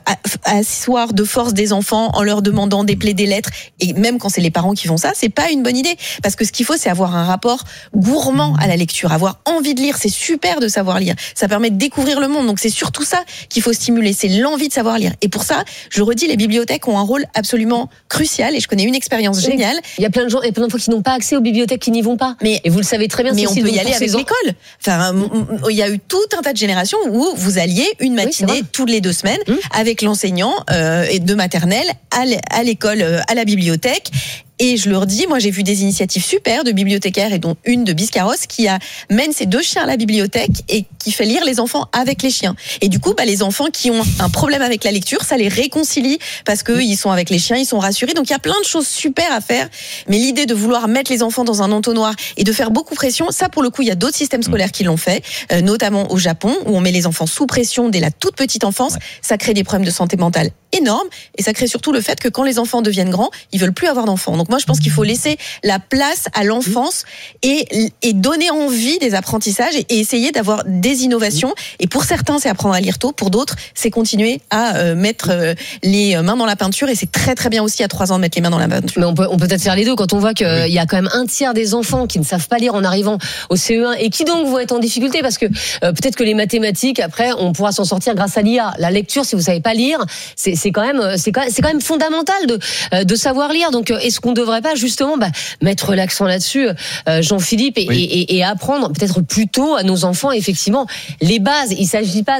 [SPEAKER 5] asseoir de force des enfants en leur demandant d'épeler des lettres et même quand c'est les parents qui font ça, c'est pas une bonne idée parce que ce qu'il faut c'est avoir un rapport gourmand à la lecture, avoir envie de lire, c'est super de savoir lire. Ça permet de découvrir le monde. Donc c'est surtout ça qu'il faut stimuler, c'est l'envie de savoir lire. Et pour ça, je redis, les bibliothèques ont un rôle absolument crucial et je connais une expérience géniale.
[SPEAKER 3] Il y a plein de gens et plein de fois qui n'ont pas accès aux bibliothèques, qui n'y vont pas. Et vous le savez très bien.
[SPEAKER 5] Mais on peut y aller avec l'école. Enfin, il y a eu tout un tas de générations où vous alliez une matinée toutes les 2 semaines avec l'enseignant de maternelle à l'école, à la bibliothèque. Et je leur dis, moi j'ai vu des initiatives super de bibliothécaires et dont une de Biscarros qui amène ses 2 chiens à la bibliothèque et qui fait lire les enfants avec les chiens. Et du coup, les enfants qui ont un problème avec la lecture, ça les réconcilie parce que ils sont avec les chiens, ils sont rassurés. Donc il y a plein de choses super à faire. Mais l'idée de vouloir mettre les enfants dans un entonnoir et de faire beaucoup pression, ça pour le coup, il y a d'autres systèmes scolaires qui l'ont fait, notamment au Japon où on met les enfants sous pression dès la toute petite enfance. Ça crée des problèmes de santé mentale énormes et ça crée surtout le fait que quand les enfants deviennent grands, ils veulent plus avoir d'enfants. Donc moi je pense qu'il faut laisser la place à l'enfance et donner envie des apprentissages et essayer d'avoir des innovations. Et pour certains, c'est apprendre à lire tôt. Pour d'autres, c'est continuer à mettre les mains dans la peinture. Et c'est très très bien aussi à 3 ans de mettre les mains dans la peinture.
[SPEAKER 3] Mais on peut peut-être faire les deux quand on voit qu'il y a quand même un tiers des enfants qui ne savent pas lire en arrivant au CE1 et qui donc vont être en difficulté parce que peut-être que les mathématiques, après, on pourra s'en sortir grâce à l'IA. La lecture, si vous savez pas lire, c'est quand même fondamental de savoir lire. Donc, est-ce qu'on devrait pas justement mettre l'accent là-dessus, Jean-Philippe, et apprendre peut-être plus tôt à nos enfants effectivement les bases. Il s'agit pas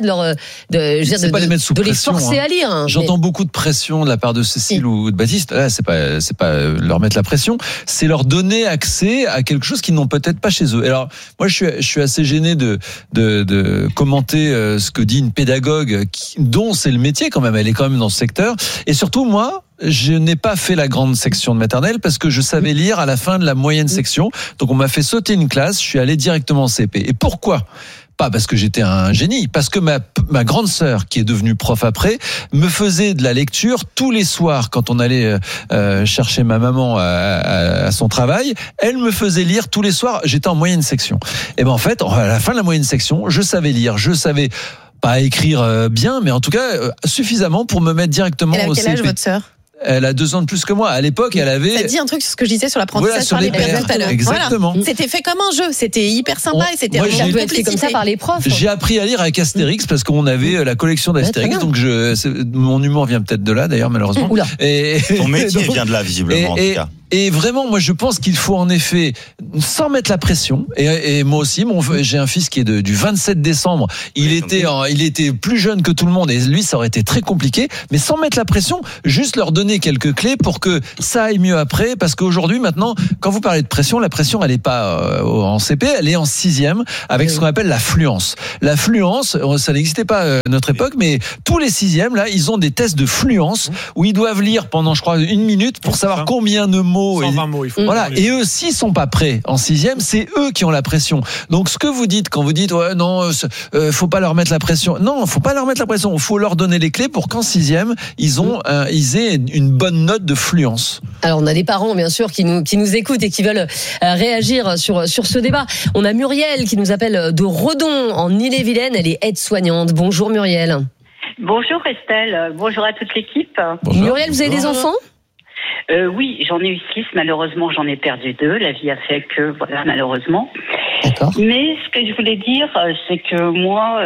[SPEAKER 3] de les forcer à lire.
[SPEAKER 7] J'entends beaucoup de pression de la part de Cécile ou de Baptiste. Là, c'est pas leur mettre la pression, c'est leur donner accès à quelque chose qu'ils n'ont peut-être pas chez eux. Alors moi, je suis assez gêné de commenter ce que dit une pédagogue dont c'est le métier quand même. Elle est quand même dans ce secteur. Et surtout moi, je n'ai pas fait la grande section de maternelle parce que je savais lire à la fin de la moyenne section. Donc on m'a fait sauter une classe. Je suis allé directement en CP. Et pourquoi ? Pas parce que j'étais un génie, parce que ma grande sœur, qui est devenue prof après, me faisait de la lecture tous les soirs quand on allait chercher ma maman à son travail. Elle me faisait lire tous les soirs. J'étais en moyenne section. Et ben en fait, à la fin de la moyenne section, je savais lire, je savais pas écrire bien, mais en tout cas suffisamment pour me mettre directement au CP.
[SPEAKER 5] Elle a quel âge votre sœur ?
[SPEAKER 7] Elle a 2 ans de plus que moi. À l'époque, elle avait...
[SPEAKER 5] Ça dit un truc sur ce que je disais sur l'apprentissage par les pairs tout à l'heure.
[SPEAKER 7] Exactement.
[SPEAKER 5] Voilà. C'était fait comme un jeu. C'était hyper sympa et c'était
[SPEAKER 3] un peu fait comme ça par les profs.
[SPEAKER 7] J'ai appris à lire avec Astérix parce qu'on avait la collection d'Astérix. Donc mon humour vient peut-être de là d'ailleurs, malheureusement.
[SPEAKER 6] Ton métier vient de là, visiblement, en tout cas.
[SPEAKER 7] Et vraiment, moi, je pense qu'il faut en effet, sans mettre la pression, et moi aussi, j'ai un fils qui est du 27 décembre, il était plus jeune que tout le monde, et lui, ça aurait été très compliqué, mais sans mettre la pression, juste leur donner quelques clés pour que ça aille mieux après, parce qu'aujourd'hui, maintenant, quand vous parlez de pression, la pression, elle est pas en CP, elle est en 6e, avec ce qu'on appelle la fluence. La fluence, ça n'existait pas à notre époque, mais tous les 6e, là, ils ont des tests de fluence, où ils doivent lire pendant, je crois, 1 minute pour savoir combien de mots
[SPEAKER 4] 120 mots, il faut.
[SPEAKER 7] Voilà. Et eux, s'ils sont pas prêts en 6e, c'est eux qui ont la pression. Donc, ce que vous dites quand vous dites, ouais, non, faut pas leur mettre la pression. Non, faut pas leur mettre la pression. Il faut leur donner les clés pour qu'en 6e, ils aient une bonne note de fluence.
[SPEAKER 3] Alors, on a des parents, bien sûr, qui nous écoutent et qui veulent réagir sur ce débat. On a Muriel qui nous appelle de Redon, en Ille-et-Vilaine. Elle est aide-soignante. Bonjour, Muriel.
[SPEAKER 9] Bonjour, Estelle. Bonjour à toute l'équipe.
[SPEAKER 3] Bonjour. Muriel, vous avez des enfants ?
[SPEAKER 9] Oui, j'en ai eu 6, malheureusement j'en ai perdu 2, la vie a fait que, voilà, malheureusement.
[SPEAKER 3] D'accord.
[SPEAKER 9] Mais ce que je voulais dire, c'est que moi,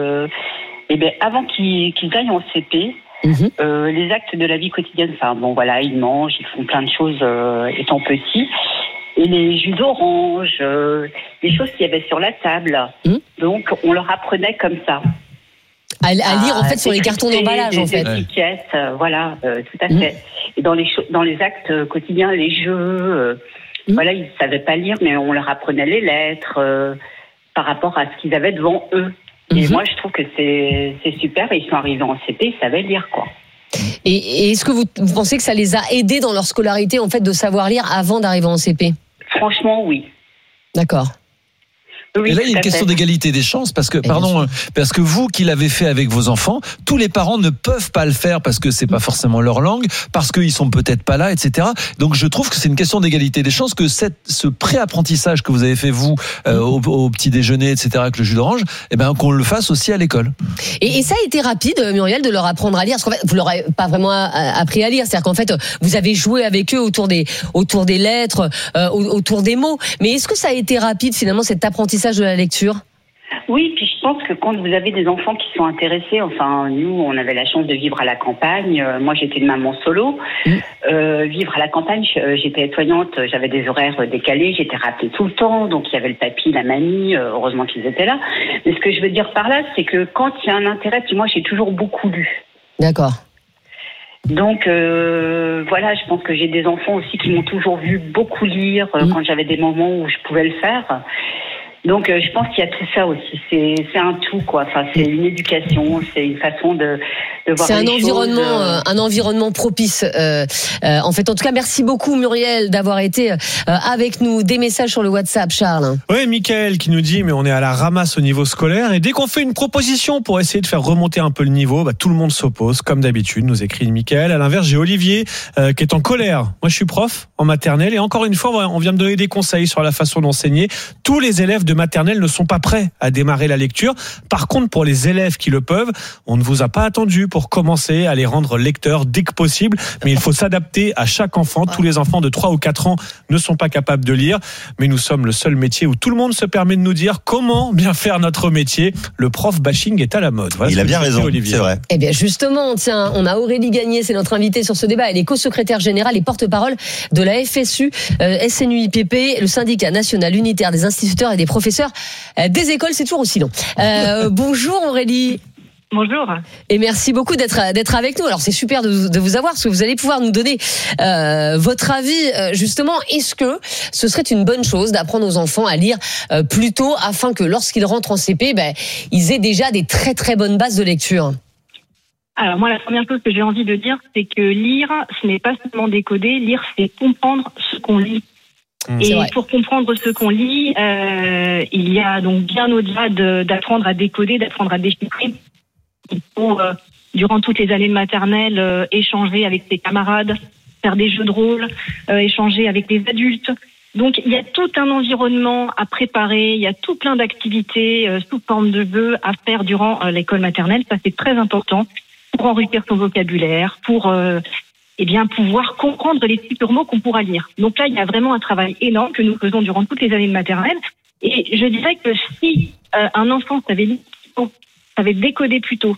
[SPEAKER 9] avant qu'ils aillent en CP, les actes de la vie quotidienne, ils mangent, ils font plein de choses étant petits, et les jus d'orange, les choses qu'il y avait sur la table, donc on leur apprenait comme ça.
[SPEAKER 3] À lire en fait sur les cartons d'emballage en fait.
[SPEAKER 9] Les étiquettes, tout à fait. Et dans les actes quotidiens, les jeux, ils savaient pas lire, mais on leur apprenait les lettres par rapport à ce qu'ils avaient devant eux. Et moi, je trouve que c'est super. Et ils sont arrivés en CP, ils savaient lire quoi.
[SPEAKER 3] Et est-ce que vous pensez que ça les a aidés dans leur scolarité en fait de savoir lire avant d'arriver en CP ?
[SPEAKER 9] Franchement, oui.
[SPEAKER 3] D'accord.
[SPEAKER 9] Oui,
[SPEAKER 7] et là, il y a une question d'égalité des chances parce que, parce que vous qui l'avez fait avec vos enfants, tous les parents ne peuvent pas le faire parce que c'est pas forcément leur langue, parce qu'ils sont peut-être pas là, etc. Donc, je trouve que c'est une question d'égalité des chances que ce pré-apprentissage que vous avez fait vous au petit déjeuner, etc. avec le jus d'orange, qu'on le fasse aussi à l'école.
[SPEAKER 3] Et ça a été rapide, Muriel, de leur apprendre à lire. Parce qu'en fait, vous leur avez pas vraiment appris à lire. C'est-à-dire qu'en fait, vous avez joué avec eux autour des lettres, autour des mots. Mais est-ce que ça a été rapide finalement cet apprentissage de la lecture ?
[SPEAKER 9] Oui, puis je pense que quand vous avez des enfants qui sont intéressés, nous, on avait la chance de vivre à la campagne. Moi, j'étais une maman solo. Vivre à la campagne, j'étais aide-soignante, j'avais des horaires décalés, j'étais rappelée tout le temps. Donc, il y avait le papy, la mamie, heureusement qu'ils étaient là. Mais ce que je veux dire par là, c'est que quand il y a un intérêt, puis moi, j'ai toujours beaucoup lu.
[SPEAKER 3] D'accord.
[SPEAKER 9] Donc, je pense que j'ai des enfants aussi qui m'ont toujours vu beaucoup lire quand j'avais des moments où je pouvais le faire. Donc, je pense qu'il y a tout ça aussi. C'est un tout, quoi. C'est une éducation, c'est une façon de voir
[SPEAKER 3] les
[SPEAKER 9] choses.
[SPEAKER 3] C'est un environnement propice. En fait, en tout cas, merci beaucoup, Muriel, d'avoir été avec nous. Des messages sur le WhatsApp, Charles.
[SPEAKER 4] Oui, Mickaël qui nous dit, mais on est à la ramasse au niveau scolaire. Et dès qu'on fait une proposition pour essayer de faire remonter un peu le niveau, tout le monde s'oppose, comme d'habitude, nous écrit Mickaël. À l'inverse, j'ai Olivier qui est en colère. Moi, je suis prof en maternelle. Et encore une fois, on vient me donner des conseils sur la façon d'enseigner. Tous les élèves de maternelle ne sont pas prêts à démarrer la lecture. Par contre, pour les élèves qui le peuvent, on ne vous a pas attendu pour commencer à les rendre lecteurs dès que possible. Mais il faut s'adapter à chaque enfant. Tous les enfants de 3 ou 4 ans ne sont pas capables de lire. Mais nous sommes le seul métier où tout le monde se permet de nous dire comment bien faire notre métier. Le prof bashing est à la mode. Voilà,
[SPEAKER 6] il a bien raison, Olivier. C'est vrai.
[SPEAKER 3] Eh bien justement, tiens, on a Aurélie Gagné, c'est notre invitée sur ce débat. Elle est co-secrétaire générale et porte-parole de la FSU, SNUIPP, le syndicat national unitaire des instituteurs et des professeurs des écoles. C'est toujours aussi long. Bonjour Aurélie.
[SPEAKER 10] Bonjour.
[SPEAKER 3] Et merci beaucoup d'être avec nous. Alors c'est super de vous avoir parce que vous allez pouvoir nous donner votre avis. Justement, est-ce que ce serait une bonne chose d'apprendre aux enfants à lire plus tôt afin que lorsqu'ils rentrent en CP, ils aient déjà des très très bonnes bases de lecture?
[SPEAKER 10] Alors moi, la première chose que j'ai envie de dire, c'est que lire, ce n'est pas seulement décoder. Lire, c'est comprendre ce qu'on lit. Et pour comprendre ce qu'on lit, il y a donc bien au-delà d'apprendre à décoder, d'apprendre à déchiffrer. Il faut, durant toutes les années de maternelle, échanger avec ses camarades, faire des jeux de rôle, échanger avec les adultes. Donc, il y a tout un environnement à préparer, il y a tout plein d'activités sous forme de jeux à faire durant l'école maternelle. Ça, c'est très important pour enrichir son vocabulaire, pour pouvoir comprendre les futurs mots qu'on pourra lire. Donc là, il y a vraiment un travail énorme que nous faisons durant toutes les années de maternelle. Et je dirais que si un enfant savait lire plus tôt, savait décoder plus tôt,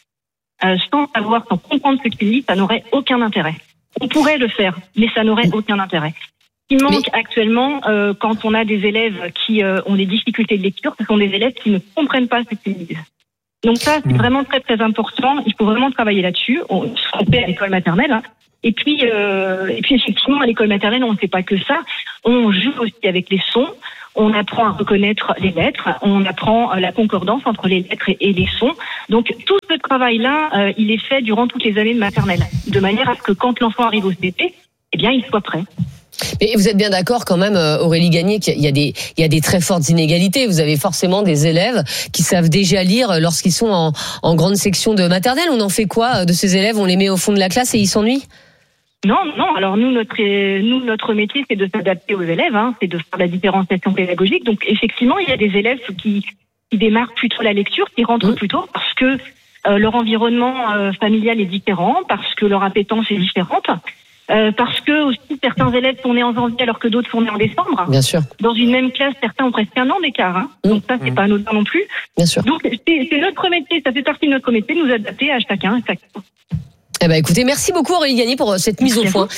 [SPEAKER 10] sans comprendre ce qu'il lit, ça n'aurait aucun intérêt. On pourrait le faire, mais ça n'aurait aucun intérêt. Ce qui manque actuellement, quand on a des élèves qui ont des difficultés de lecture, ce sont des élèves qui ne comprennent pas ce qu'ils lisent. Donc ça, c'est vraiment très très important. Il faut vraiment travailler là-dessus. On fait à l'école maternelle. Hein. Et puis effectivement, à l'école maternelle, on ne fait pas que ça. On joue aussi avec les sons. On apprend à reconnaître les lettres. On apprend la concordance entre les lettres et les sons. Donc tout ce travail-là, il est fait durant toutes les années de maternelle, de manière à ce que quand l'enfant arrive au CP, il soit prêt.
[SPEAKER 3] Mais vous êtes bien d'accord quand même, Aurélie Gagné, qu'il y a des très fortes inégalités. Vous avez forcément des élèves qui savent déjà lire lorsqu'ils sont en grande section de maternelle. On en fait quoi de ces élèves? On les met au fond de la classe et ils s'ennuient?
[SPEAKER 10] Non. Alors notre métier, c'est de s'adapter aux élèves, hein, c'est de faire la différenciation pédagogique. Donc effectivement, il y a des élèves qui démarrent plus tôt la lecture, qui rentrent plus tôt parce que leur environnement familial est différent, parce que leur appétence est différente. Parce que aussi certains élèves sont nés en janvier alors que d'autres sont nés en décembre.
[SPEAKER 3] Bien sûr.
[SPEAKER 10] Dans une même classe, certains ont presque 1 an d'écart. Hein. Donc ça, c'est pas anodin non plus.
[SPEAKER 3] Bien sûr.
[SPEAKER 10] Donc c'est notre métier, ça fait partie de notre métier de nous adapter à chacun.
[SPEAKER 3] Eh ben écoutez, merci beaucoup Aurélie Gagné pour cette mise au point.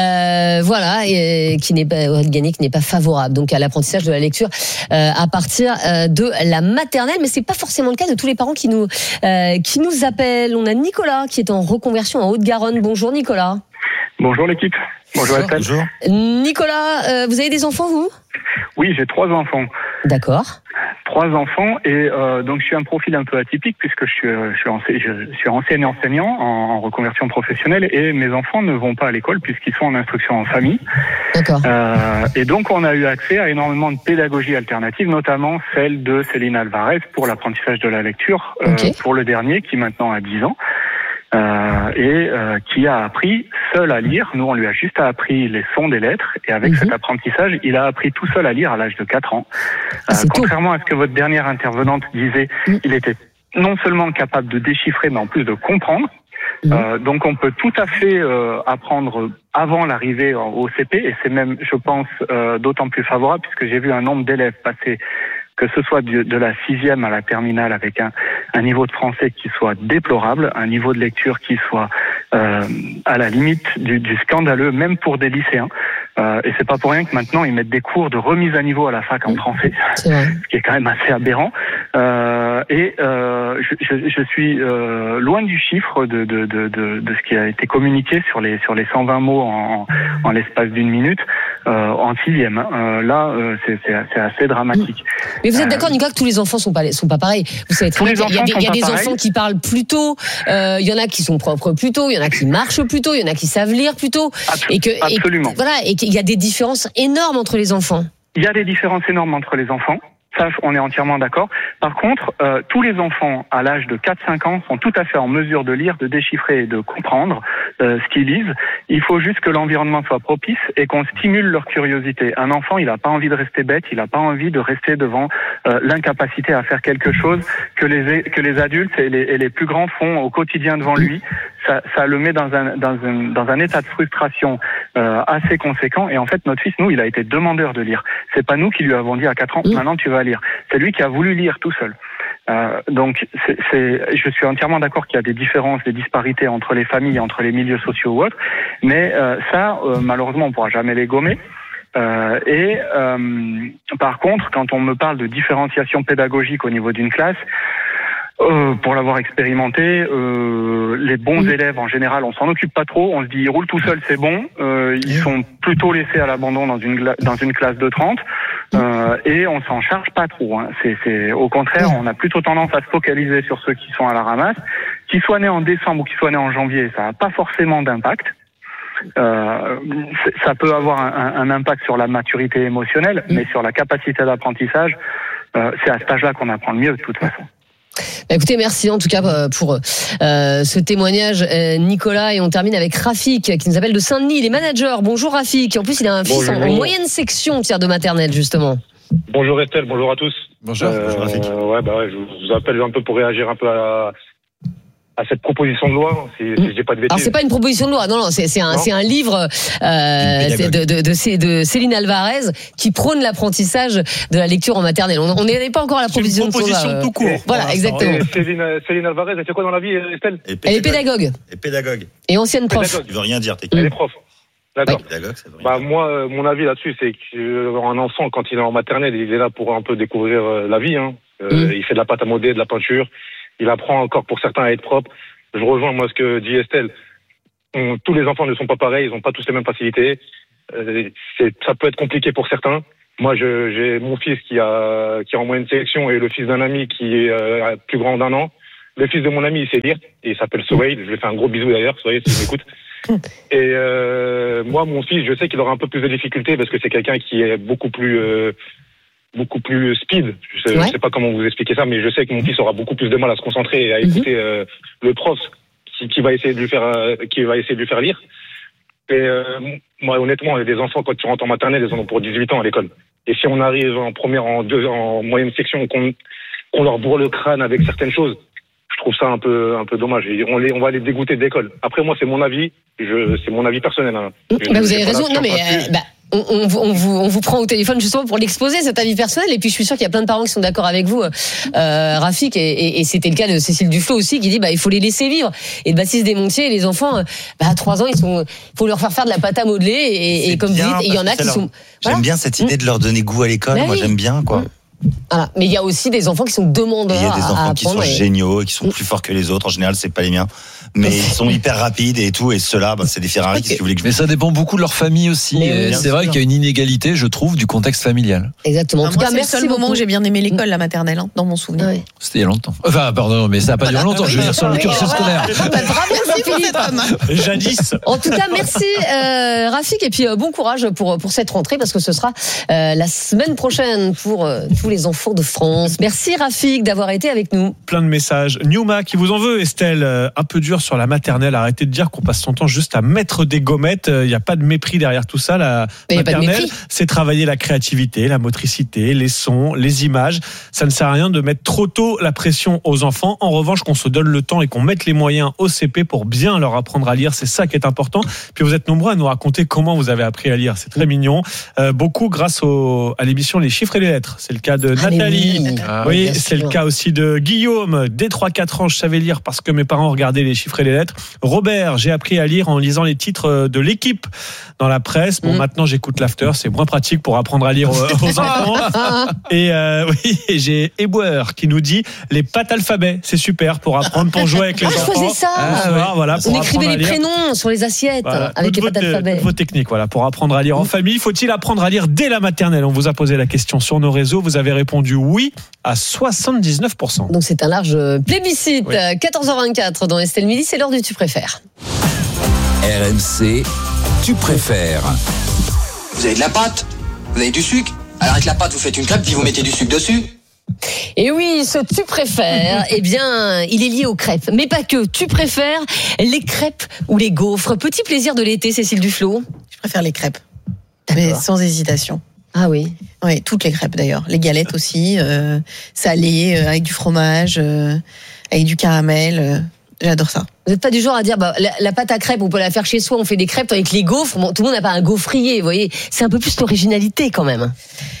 [SPEAKER 3] Voilà, et qui n'est pas favorable donc à l'apprentissage de la lecture à partir de la maternelle, mais c'est pas forcément le cas de tous les parents qui nous appellent. On a Nicolas qui est en reconversion en Haute-Garonne. Bonjour Nicolas.
[SPEAKER 11] Bonjour l'équipe. Bonjour Estelle.
[SPEAKER 6] Bonjour.
[SPEAKER 3] Nicolas, vous avez des enfants vous?
[SPEAKER 11] Oui, j'ai 3 enfants.
[SPEAKER 3] D'accord.
[SPEAKER 11] 3 enfants et donc je suis un profil un peu atypique puisque je suis enseignant en reconversion professionnelle et mes enfants ne vont pas à l'école puisqu'ils sont en instruction en famille.
[SPEAKER 3] D'accord.
[SPEAKER 11] Et donc on a eu accès à énormément de pédagogies alternatives, notamment celle de Céline Alvarez pour l'apprentissage de la lecture, pour le dernier qui maintenant a 10 ans. Qui a appris seul à lire. Nous, on lui a juste appris les sons des lettres et avec cet apprentissage, il a appris tout seul à lire à l'âge de 4 ans. Contrairement à ce que votre dernière intervenante disait, il était non seulement capable de déchiffrer, mais en plus de comprendre. Donc on peut tout à fait apprendre avant l'arrivée au CP et c'est même, je pense, d'autant plus favorable puisque j'ai vu un nombre d'élèves passer, que ce soit de la 6e à la terminale avec un niveau de français qui soit déplorable, un niveau de lecture qui soit à la limite du scandaleux, même pour des lycéens. Et c'est pas pour rien que maintenant ils mettent des cours de remise à niveau à la fac en français, ce qui est quand même assez aberrant. Je suis loin du chiffre de ce qui a été communiqué sur les 120 mots en l'espace d'une minute en 6e. Là, c'est assez dramatique.
[SPEAKER 3] Mais vous êtes d'accord, Nicolas, que tous les enfants sont pas pareils. Vous savez très bien qu'il y a des enfants qui parlent plus tôt, il y en a qui sont propres plus tôt, il y en a qui marchent plus tôt, il y en a qui savent lire plus tôt.
[SPEAKER 11] Absolument.
[SPEAKER 3] Et qu'il y a des différences énormes entre les enfants.
[SPEAKER 11] Il y a des différences énormes entre les enfants. Ça, on est entièrement d'accord. Par contre, tous les enfants à l'âge de 4-5 ans sont tout à fait en mesure de lire, de déchiffrer et de comprendre ce qu'ils lisent. Il faut juste que l'environnement soit propice et qu'on stimule leur curiosité. Un enfant, il n'a pas envie de rester bête, il n'a pas envie de rester devant l'incapacité à faire quelque chose que les adultes et les plus grands font au quotidien devant lui. Ça le met dans un état de frustration assez conséquent. Et en fait, notre fils, nous, il a été demandeur de lire. C'est pas nous qui lui avons dit à 4 ans, maintenant tu vas lire. C'est lui qui a voulu lire tout seul. Donc, je suis entièrement d'accord qu'il y a des différences, des disparités entre les familles, entre les milieux sociaux ou autres. Mais malheureusement, on pourra jamais les gommer. Par contre, quand on me parle de différenciation pédagogique au niveau d'une classe, pour l'avoir expérimenté, les bons élèves en général, on s'en occupe pas trop. On se dit ils roulent tout seuls, c'est bon. Ils sont plutôt laissés à l'abandon dans une classe de 30 et on s'en charge pas trop. Hein. C'est au contraire, on a plutôt tendance à se focaliser sur ceux qui sont à la ramasse, qu'ils soient nés en décembre ou qu'ils soient nés en janvier. Ça n'a pas forcément d'impact. Ça peut avoir un impact sur la maturité émotionnelle, mais sur la capacité d'apprentissage, c'est à cet âge-là qu'on apprend le mieux de toute façon.
[SPEAKER 3] Écoutez, merci en tout cas pour ce témoignage, Nicolas. Et on termine avec Rafik qui nous appelle de Saint-Denis. Il est manager. Bonjour Rafik. En plus, il a un fils en moyenne section de maternelle justement.
[SPEAKER 12] Bonjour Estelle, bonjour à tous.
[SPEAKER 7] Bonjour Rafik.
[SPEAKER 12] Je vous appelle un peu pour réagir un peu à cette proposition de loi, si je dis pas de bêtises.
[SPEAKER 3] Alors c'est pas une proposition de loi, non, c'est un livre de Céline Alvarez qui prône l'apprentissage de la lecture en maternelle. On n'est pas encore à la proposition de loi.
[SPEAKER 4] C'est une proposition tout court.
[SPEAKER 3] Voilà, exactement.
[SPEAKER 12] Céline Alvarez, elle fait quoi dans la vie, Estelle?
[SPEAKER 3] Elle est pédagogue. Et ancienne prof.
[SPEAKER 6] Tu veux rien dire,
[SPEAKER 12] Elle est prof. D'accord.
[SPEAKER 6] Pédagogue, ça veut rien dire.
[SPEAKER 12] Moi, mon avis là-dessus, c'est qu'un enfant, quand il est en maternelle, il est là pour un peu découvrir la vie. Hein. Il fait de la pâte à modeler, de la peinture. Il apprend encore pour certains à être propre. Je rejoins moi ce que dit Estelle. Tous les enfants ne sont pas pareils, ils n'ont pas tous les mêmes facilités. Ça peut être compliqué pour certains. Moi, j'ai mon fils qui est en moyenne sélection et le fils d'un ami qui est plus grand d'1 an. Le fils de mon ami, il sait lire et il s'appelle Sohail. Je lui fais un gros bisou d'ailleurs, Sohail, s'il m'écoute. Et moi, mon fils, je sais qu'il aura un peu plus de difficultés parce que c'est quelqu'un qui est beaucoup plus speed. Je sais pas comment vous expliquer ça, mais je sais que mon fils aura beaucoup plus de mal à se concentrer et à écouter le prof qui va essayer de lui faire lire. Et moi, honnêtement, il y a des enfants, quand tu rentres en maternelle, ils en ont pour 18 ans à l'école. Et si on arrive en première, en moyenne section, qu'on leur bourre le crâne avec certaines choses, je trouve ça un peu dommage. On va les dégoûter de l'école. Après, moi, c'est mon avis. C'est mon avis personnel. Hein.
[SPEAKER 3] Vous avez raison. Non, mais on vous prend au téléphone justement pour l'exposer, cet avis personnel. Et puis je suis sûr qu'il y a plein de parents qui sont d'accord avec vous, Rafik, et c'était le cas de Cécile Duflot aussi, qui dit il faut les laisser vivre. Et de Baptiste Desmontiers, les enfants, à 3 ans, faut leur faire de la pâte à modeler. Et comme vous dites, il y en a qui sont.
[SPEAKER 6] J'aime bien cette idée de leur donner goût à l'école. Moi, j'aime bien, quoi.
[SPEAKER 3] Voilà. Mais il y a aussi des enfants qui sont demandeurs.
[SPEAKER 6] Il y a des enfants qui sont géniaux et qui sont plus forts que les autres. En général, c'est pas les miens. Mais ils sont hyper rapides et tout. Et ceux-là, c'est des Ferrari. Qu'est-ce que vous voulez que je...
[SPEAKER 7] Mais ça dépend beaucoup de leur famille aussi. C'est vrai qu'il y a une inégalité, je trouve, du contexte familial.
[SPEAKER 3] Exactement. En tout cas,
[SPEAKER 5] merci. C'est le seul moment où j'ai bien aimé l'école, la maternelle, dans mon souvenir. Ouais.
[SPEAKER 7] C'était il y a longtemps. Enfin, pardon, mais ça n'a pas duré longtemps. Je veux dire, sur le cursus scolaire.
[SPEAKER 5] Merci Philippe.
[SPEAKER 4] Jadis.
[SPEAKER 3] En tout cas, merci Rafik. Et puis bon courage pour cette rentrée, parce que ce sera la semaine prochaine pour tous les enfants de France. Merci Rafik d'avoir été avec nous.
[SPEAKER 4] Plein de messages. Newma qui vous en veut, Estelle, un peu dur sur la maternelle. Arrêtez de dire qu'on passe son temps juste à mettre des gommettes. Il n'y a pas de mépris derrière tout ça. La maternelle, c'est travailler la créativité, la motricité, les sons, les images. Ça ne sert à rien de mettre trop tôt la pression aux enfants. En revanche, qu'on se donne le temps et qu'on mette les moyens au CP pour bien leur apprendre à lire. C'est ça qui est important. Puis vous êtes nombreux à nous raconter comment vous avez appris à lire. C'est très mignon. Beaucoup grâce à l'émission Les Chiffres et les Lettres. C'est le cas de Nathalie. Oui, c'est le cas aussi de Guillaume. Dès 3-4 ans, je savais lire parce que mes parents regardaient Les Chiffres et les Lettres. Robert, j'ai appris à lire en lisant les titres de l'équipe dans la presse. Bon, maintenant j'écoute l'after, c'est moins pratique pour apprendre à lire aux enfants. Et j'ai Eboueur qui nous dit les pattes alphabet, c'est super pour apprendre, pour jouer avec les enfants.
[SPEAKER 3] Je faisais ça.
[SPEAKER 4] Voilà,
[SPEAKER 3] on écrivait les prénoms sur les assiettes avec les pattes alphabet.
[SPEAKER 4] Vos techniques, voilà, pour apprendre à lire en famille. Faut-il apprendre à lire dès la maternelle? On vous a posé la question sur nos réseaux. Vous avez répondu oui à 79%.
[SPEAKER 3] Donc c'est un large plébiscite. Oui. 14h24 dans Estelle Midi, c'est l'heure du Tu préfères.
[SPEAKER 1] RMC, Tu préfères.
[SPEAKER 13] Vous avez de la pâte? Vous avez du sucre? Alors avec la pâte, vous faites une crêpe, puis vous mettez du sucre dessus.
[SPEAKER 3] Et oui, ce tu préfères, eh bien, il est lié aux crêpes. Mais pas que. Tu préfères les crêpes ou les gaufres? Petit plaisir de l'été, Cécile Duflot.
[SPEAKER 5] Je préfère les crêpes. Mais sans hésitation.
[SPEAKER 3] Ah oui.
[SPEAKER 5] Oui, toutes les crêpes d'ailleurs. Les galettes aussi, salées, avec du fromage, avec du caramel. J'adore ça.
[SPEAKER 3] Vous n'êtes pas du genre à dire la pâte à crêpes, on peut la faire chez soi, on fait des crêpes avec les gaufres. Bon, tout le monde n'a pas un gaufrier, vous voyez. C'est un peu plus l'originalité quand même.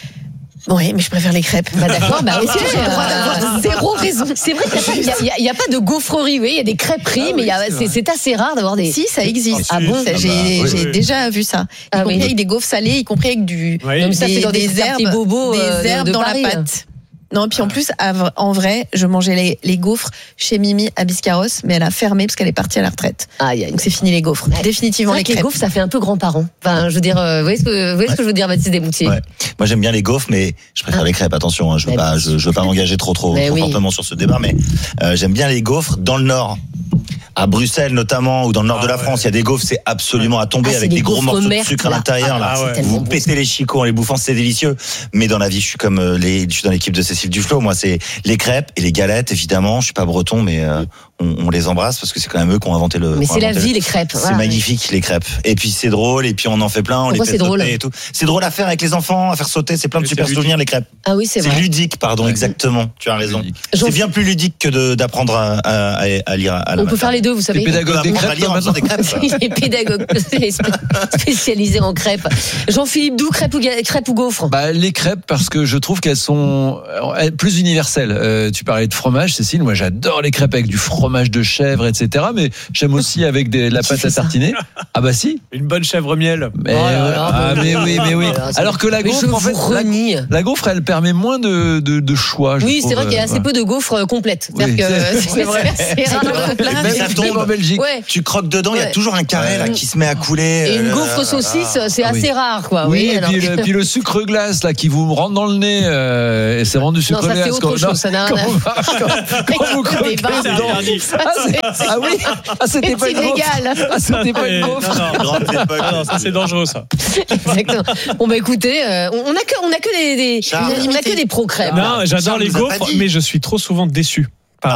[SPEAKER 5] Oui, mais je préfère les crêpes.
[SPEAKER 3] Bah d'accord, bah oui, j'ai le droit d'avoir zéro raison. C'est vrai qu'il n'y a pas de gaufrerie, oui, il y a des crêperies, mais c'est assez rare d'avoir des...
[SPEAKER 5] Si, ça existe.
[SPEAKER 3] Ah bon?
[SPEAKER 5] J'ai déjà vu ça. Y compris avec des gaufres salées, y compris avec des herbes,
[SPEAKER 3] bobos,
[SPEAKER 5] des herbes dans
[SPEAKER 3] Paris,
[SPEAKER 5] la pâte. Non, puis en plus, en vrai, je mangeais les gaufres chez Mimi à Biscarrosse, mais elle a fermé parce qu'elle est partie à la retraite. Donc c'est fini les gaufres. Définitivement les crêpes.
[SPEAKER 3] Les gaufres, ça fait un peu grands-parents. Enfin, je veux dire, vous voyez ce que je veux dire, Baptiste Desmoutiers?
[SPEAKER 6] Ouais. Moi, j'aime bien les gaufres, mais je préfère les crêpes. Attention, hein, je veux pas m'engager trop fortement sur ce débat, mais j'aime bien les gaufres dans le Nord. À Bruxelles notamment, ou dans le nord de la France, il y a des gaufres, c'est absolument à tomber avec des gros morceaux de sucre à l'intérieur. Vous pétez les chicots en les bouffant, c'est délicieux. Mais dans la vie, je suis comme je suis dans l'équipe de Cécile Duflot. Moi, c'est les crêpes et les galettes, évidemment. Je suis pas breton, mais on les embrasse parce que c'est quand même eux qui ont inventé le.
[SPEAKER 3] Mais c'est la vie, les crêpes.
[SPEAKER 6] C'est magnifique, les crêpes. Et puis c'est drôle, et puis on en fait plein, on les fait sauter et tout. C'est drôle à faire avec les enfants, à faire sauter. C'est plein de super souvenirs, les crêpes.
[SPEAKER 3] Ah oui, c'est vrai.
[SPEAKER 6] C'est ludique, pardon, exactement. Tu as raison. C'est bien plus ludique que d'apprendre à lire à la.
[SPEAKER 3] On peut faire les deux, vous savez.
[SPEAKER 7] Pédagogue des crêpes,
[SPEAKER 3] il est pédagogue spécialisé en crêpes. Jean-Philippe Doux, crêpes ou gaufres?
[SPEAKER 7] Les crêpes, parce que je trouve qu'elles sont plus universelles. Tu parlais de fromage, Cécile. Moi, j'adore les crêpes avec du fromage de chèvre, etc. Mais j'aime aussi avec de la pâte à tartiner. Ah bah si.
[SPEAKER 4] Une bonne chèvre miel.
[SPEAKER 7] Mais oui. Alors que la gaufre, en fait, la gaufre, elle permet moins de choix.
[SPEAKER 3] Oui, c'est vrai qu'il y a assez peu de gaufres complètes.
[SPEAKER 5] C'est vrai. C'est rare.
[SPEAKER 6] En Belgique, tu croques dedans, il y a toujours un carré là qui se met à couler.
[SPEAKER 3] Et une gaufre saucisse, c'est assez rare, quoi.
[SPEAKER 7] Oui, et puis le sucre glace là qui vous rentre dans le nez, et c'est rendu sucre glace.
[SPEAKER 3] Non, ça c'est autre chose, ça n'a rien à voir.
[SPEAKER 7] Quand vous croquez dedans. Ah oui, c'était pas une gaufre. Ah, c'était pas une gaufre.
[SPEAKER 4] Non, ça c'est dangereux ça.
[SPEAKER 3] Exactement. Bon bah écoutez, on a que des pro crèmes.
[SPEAKER 4] Non, j'adore les gaufres, mais je suis trop souvent déçu.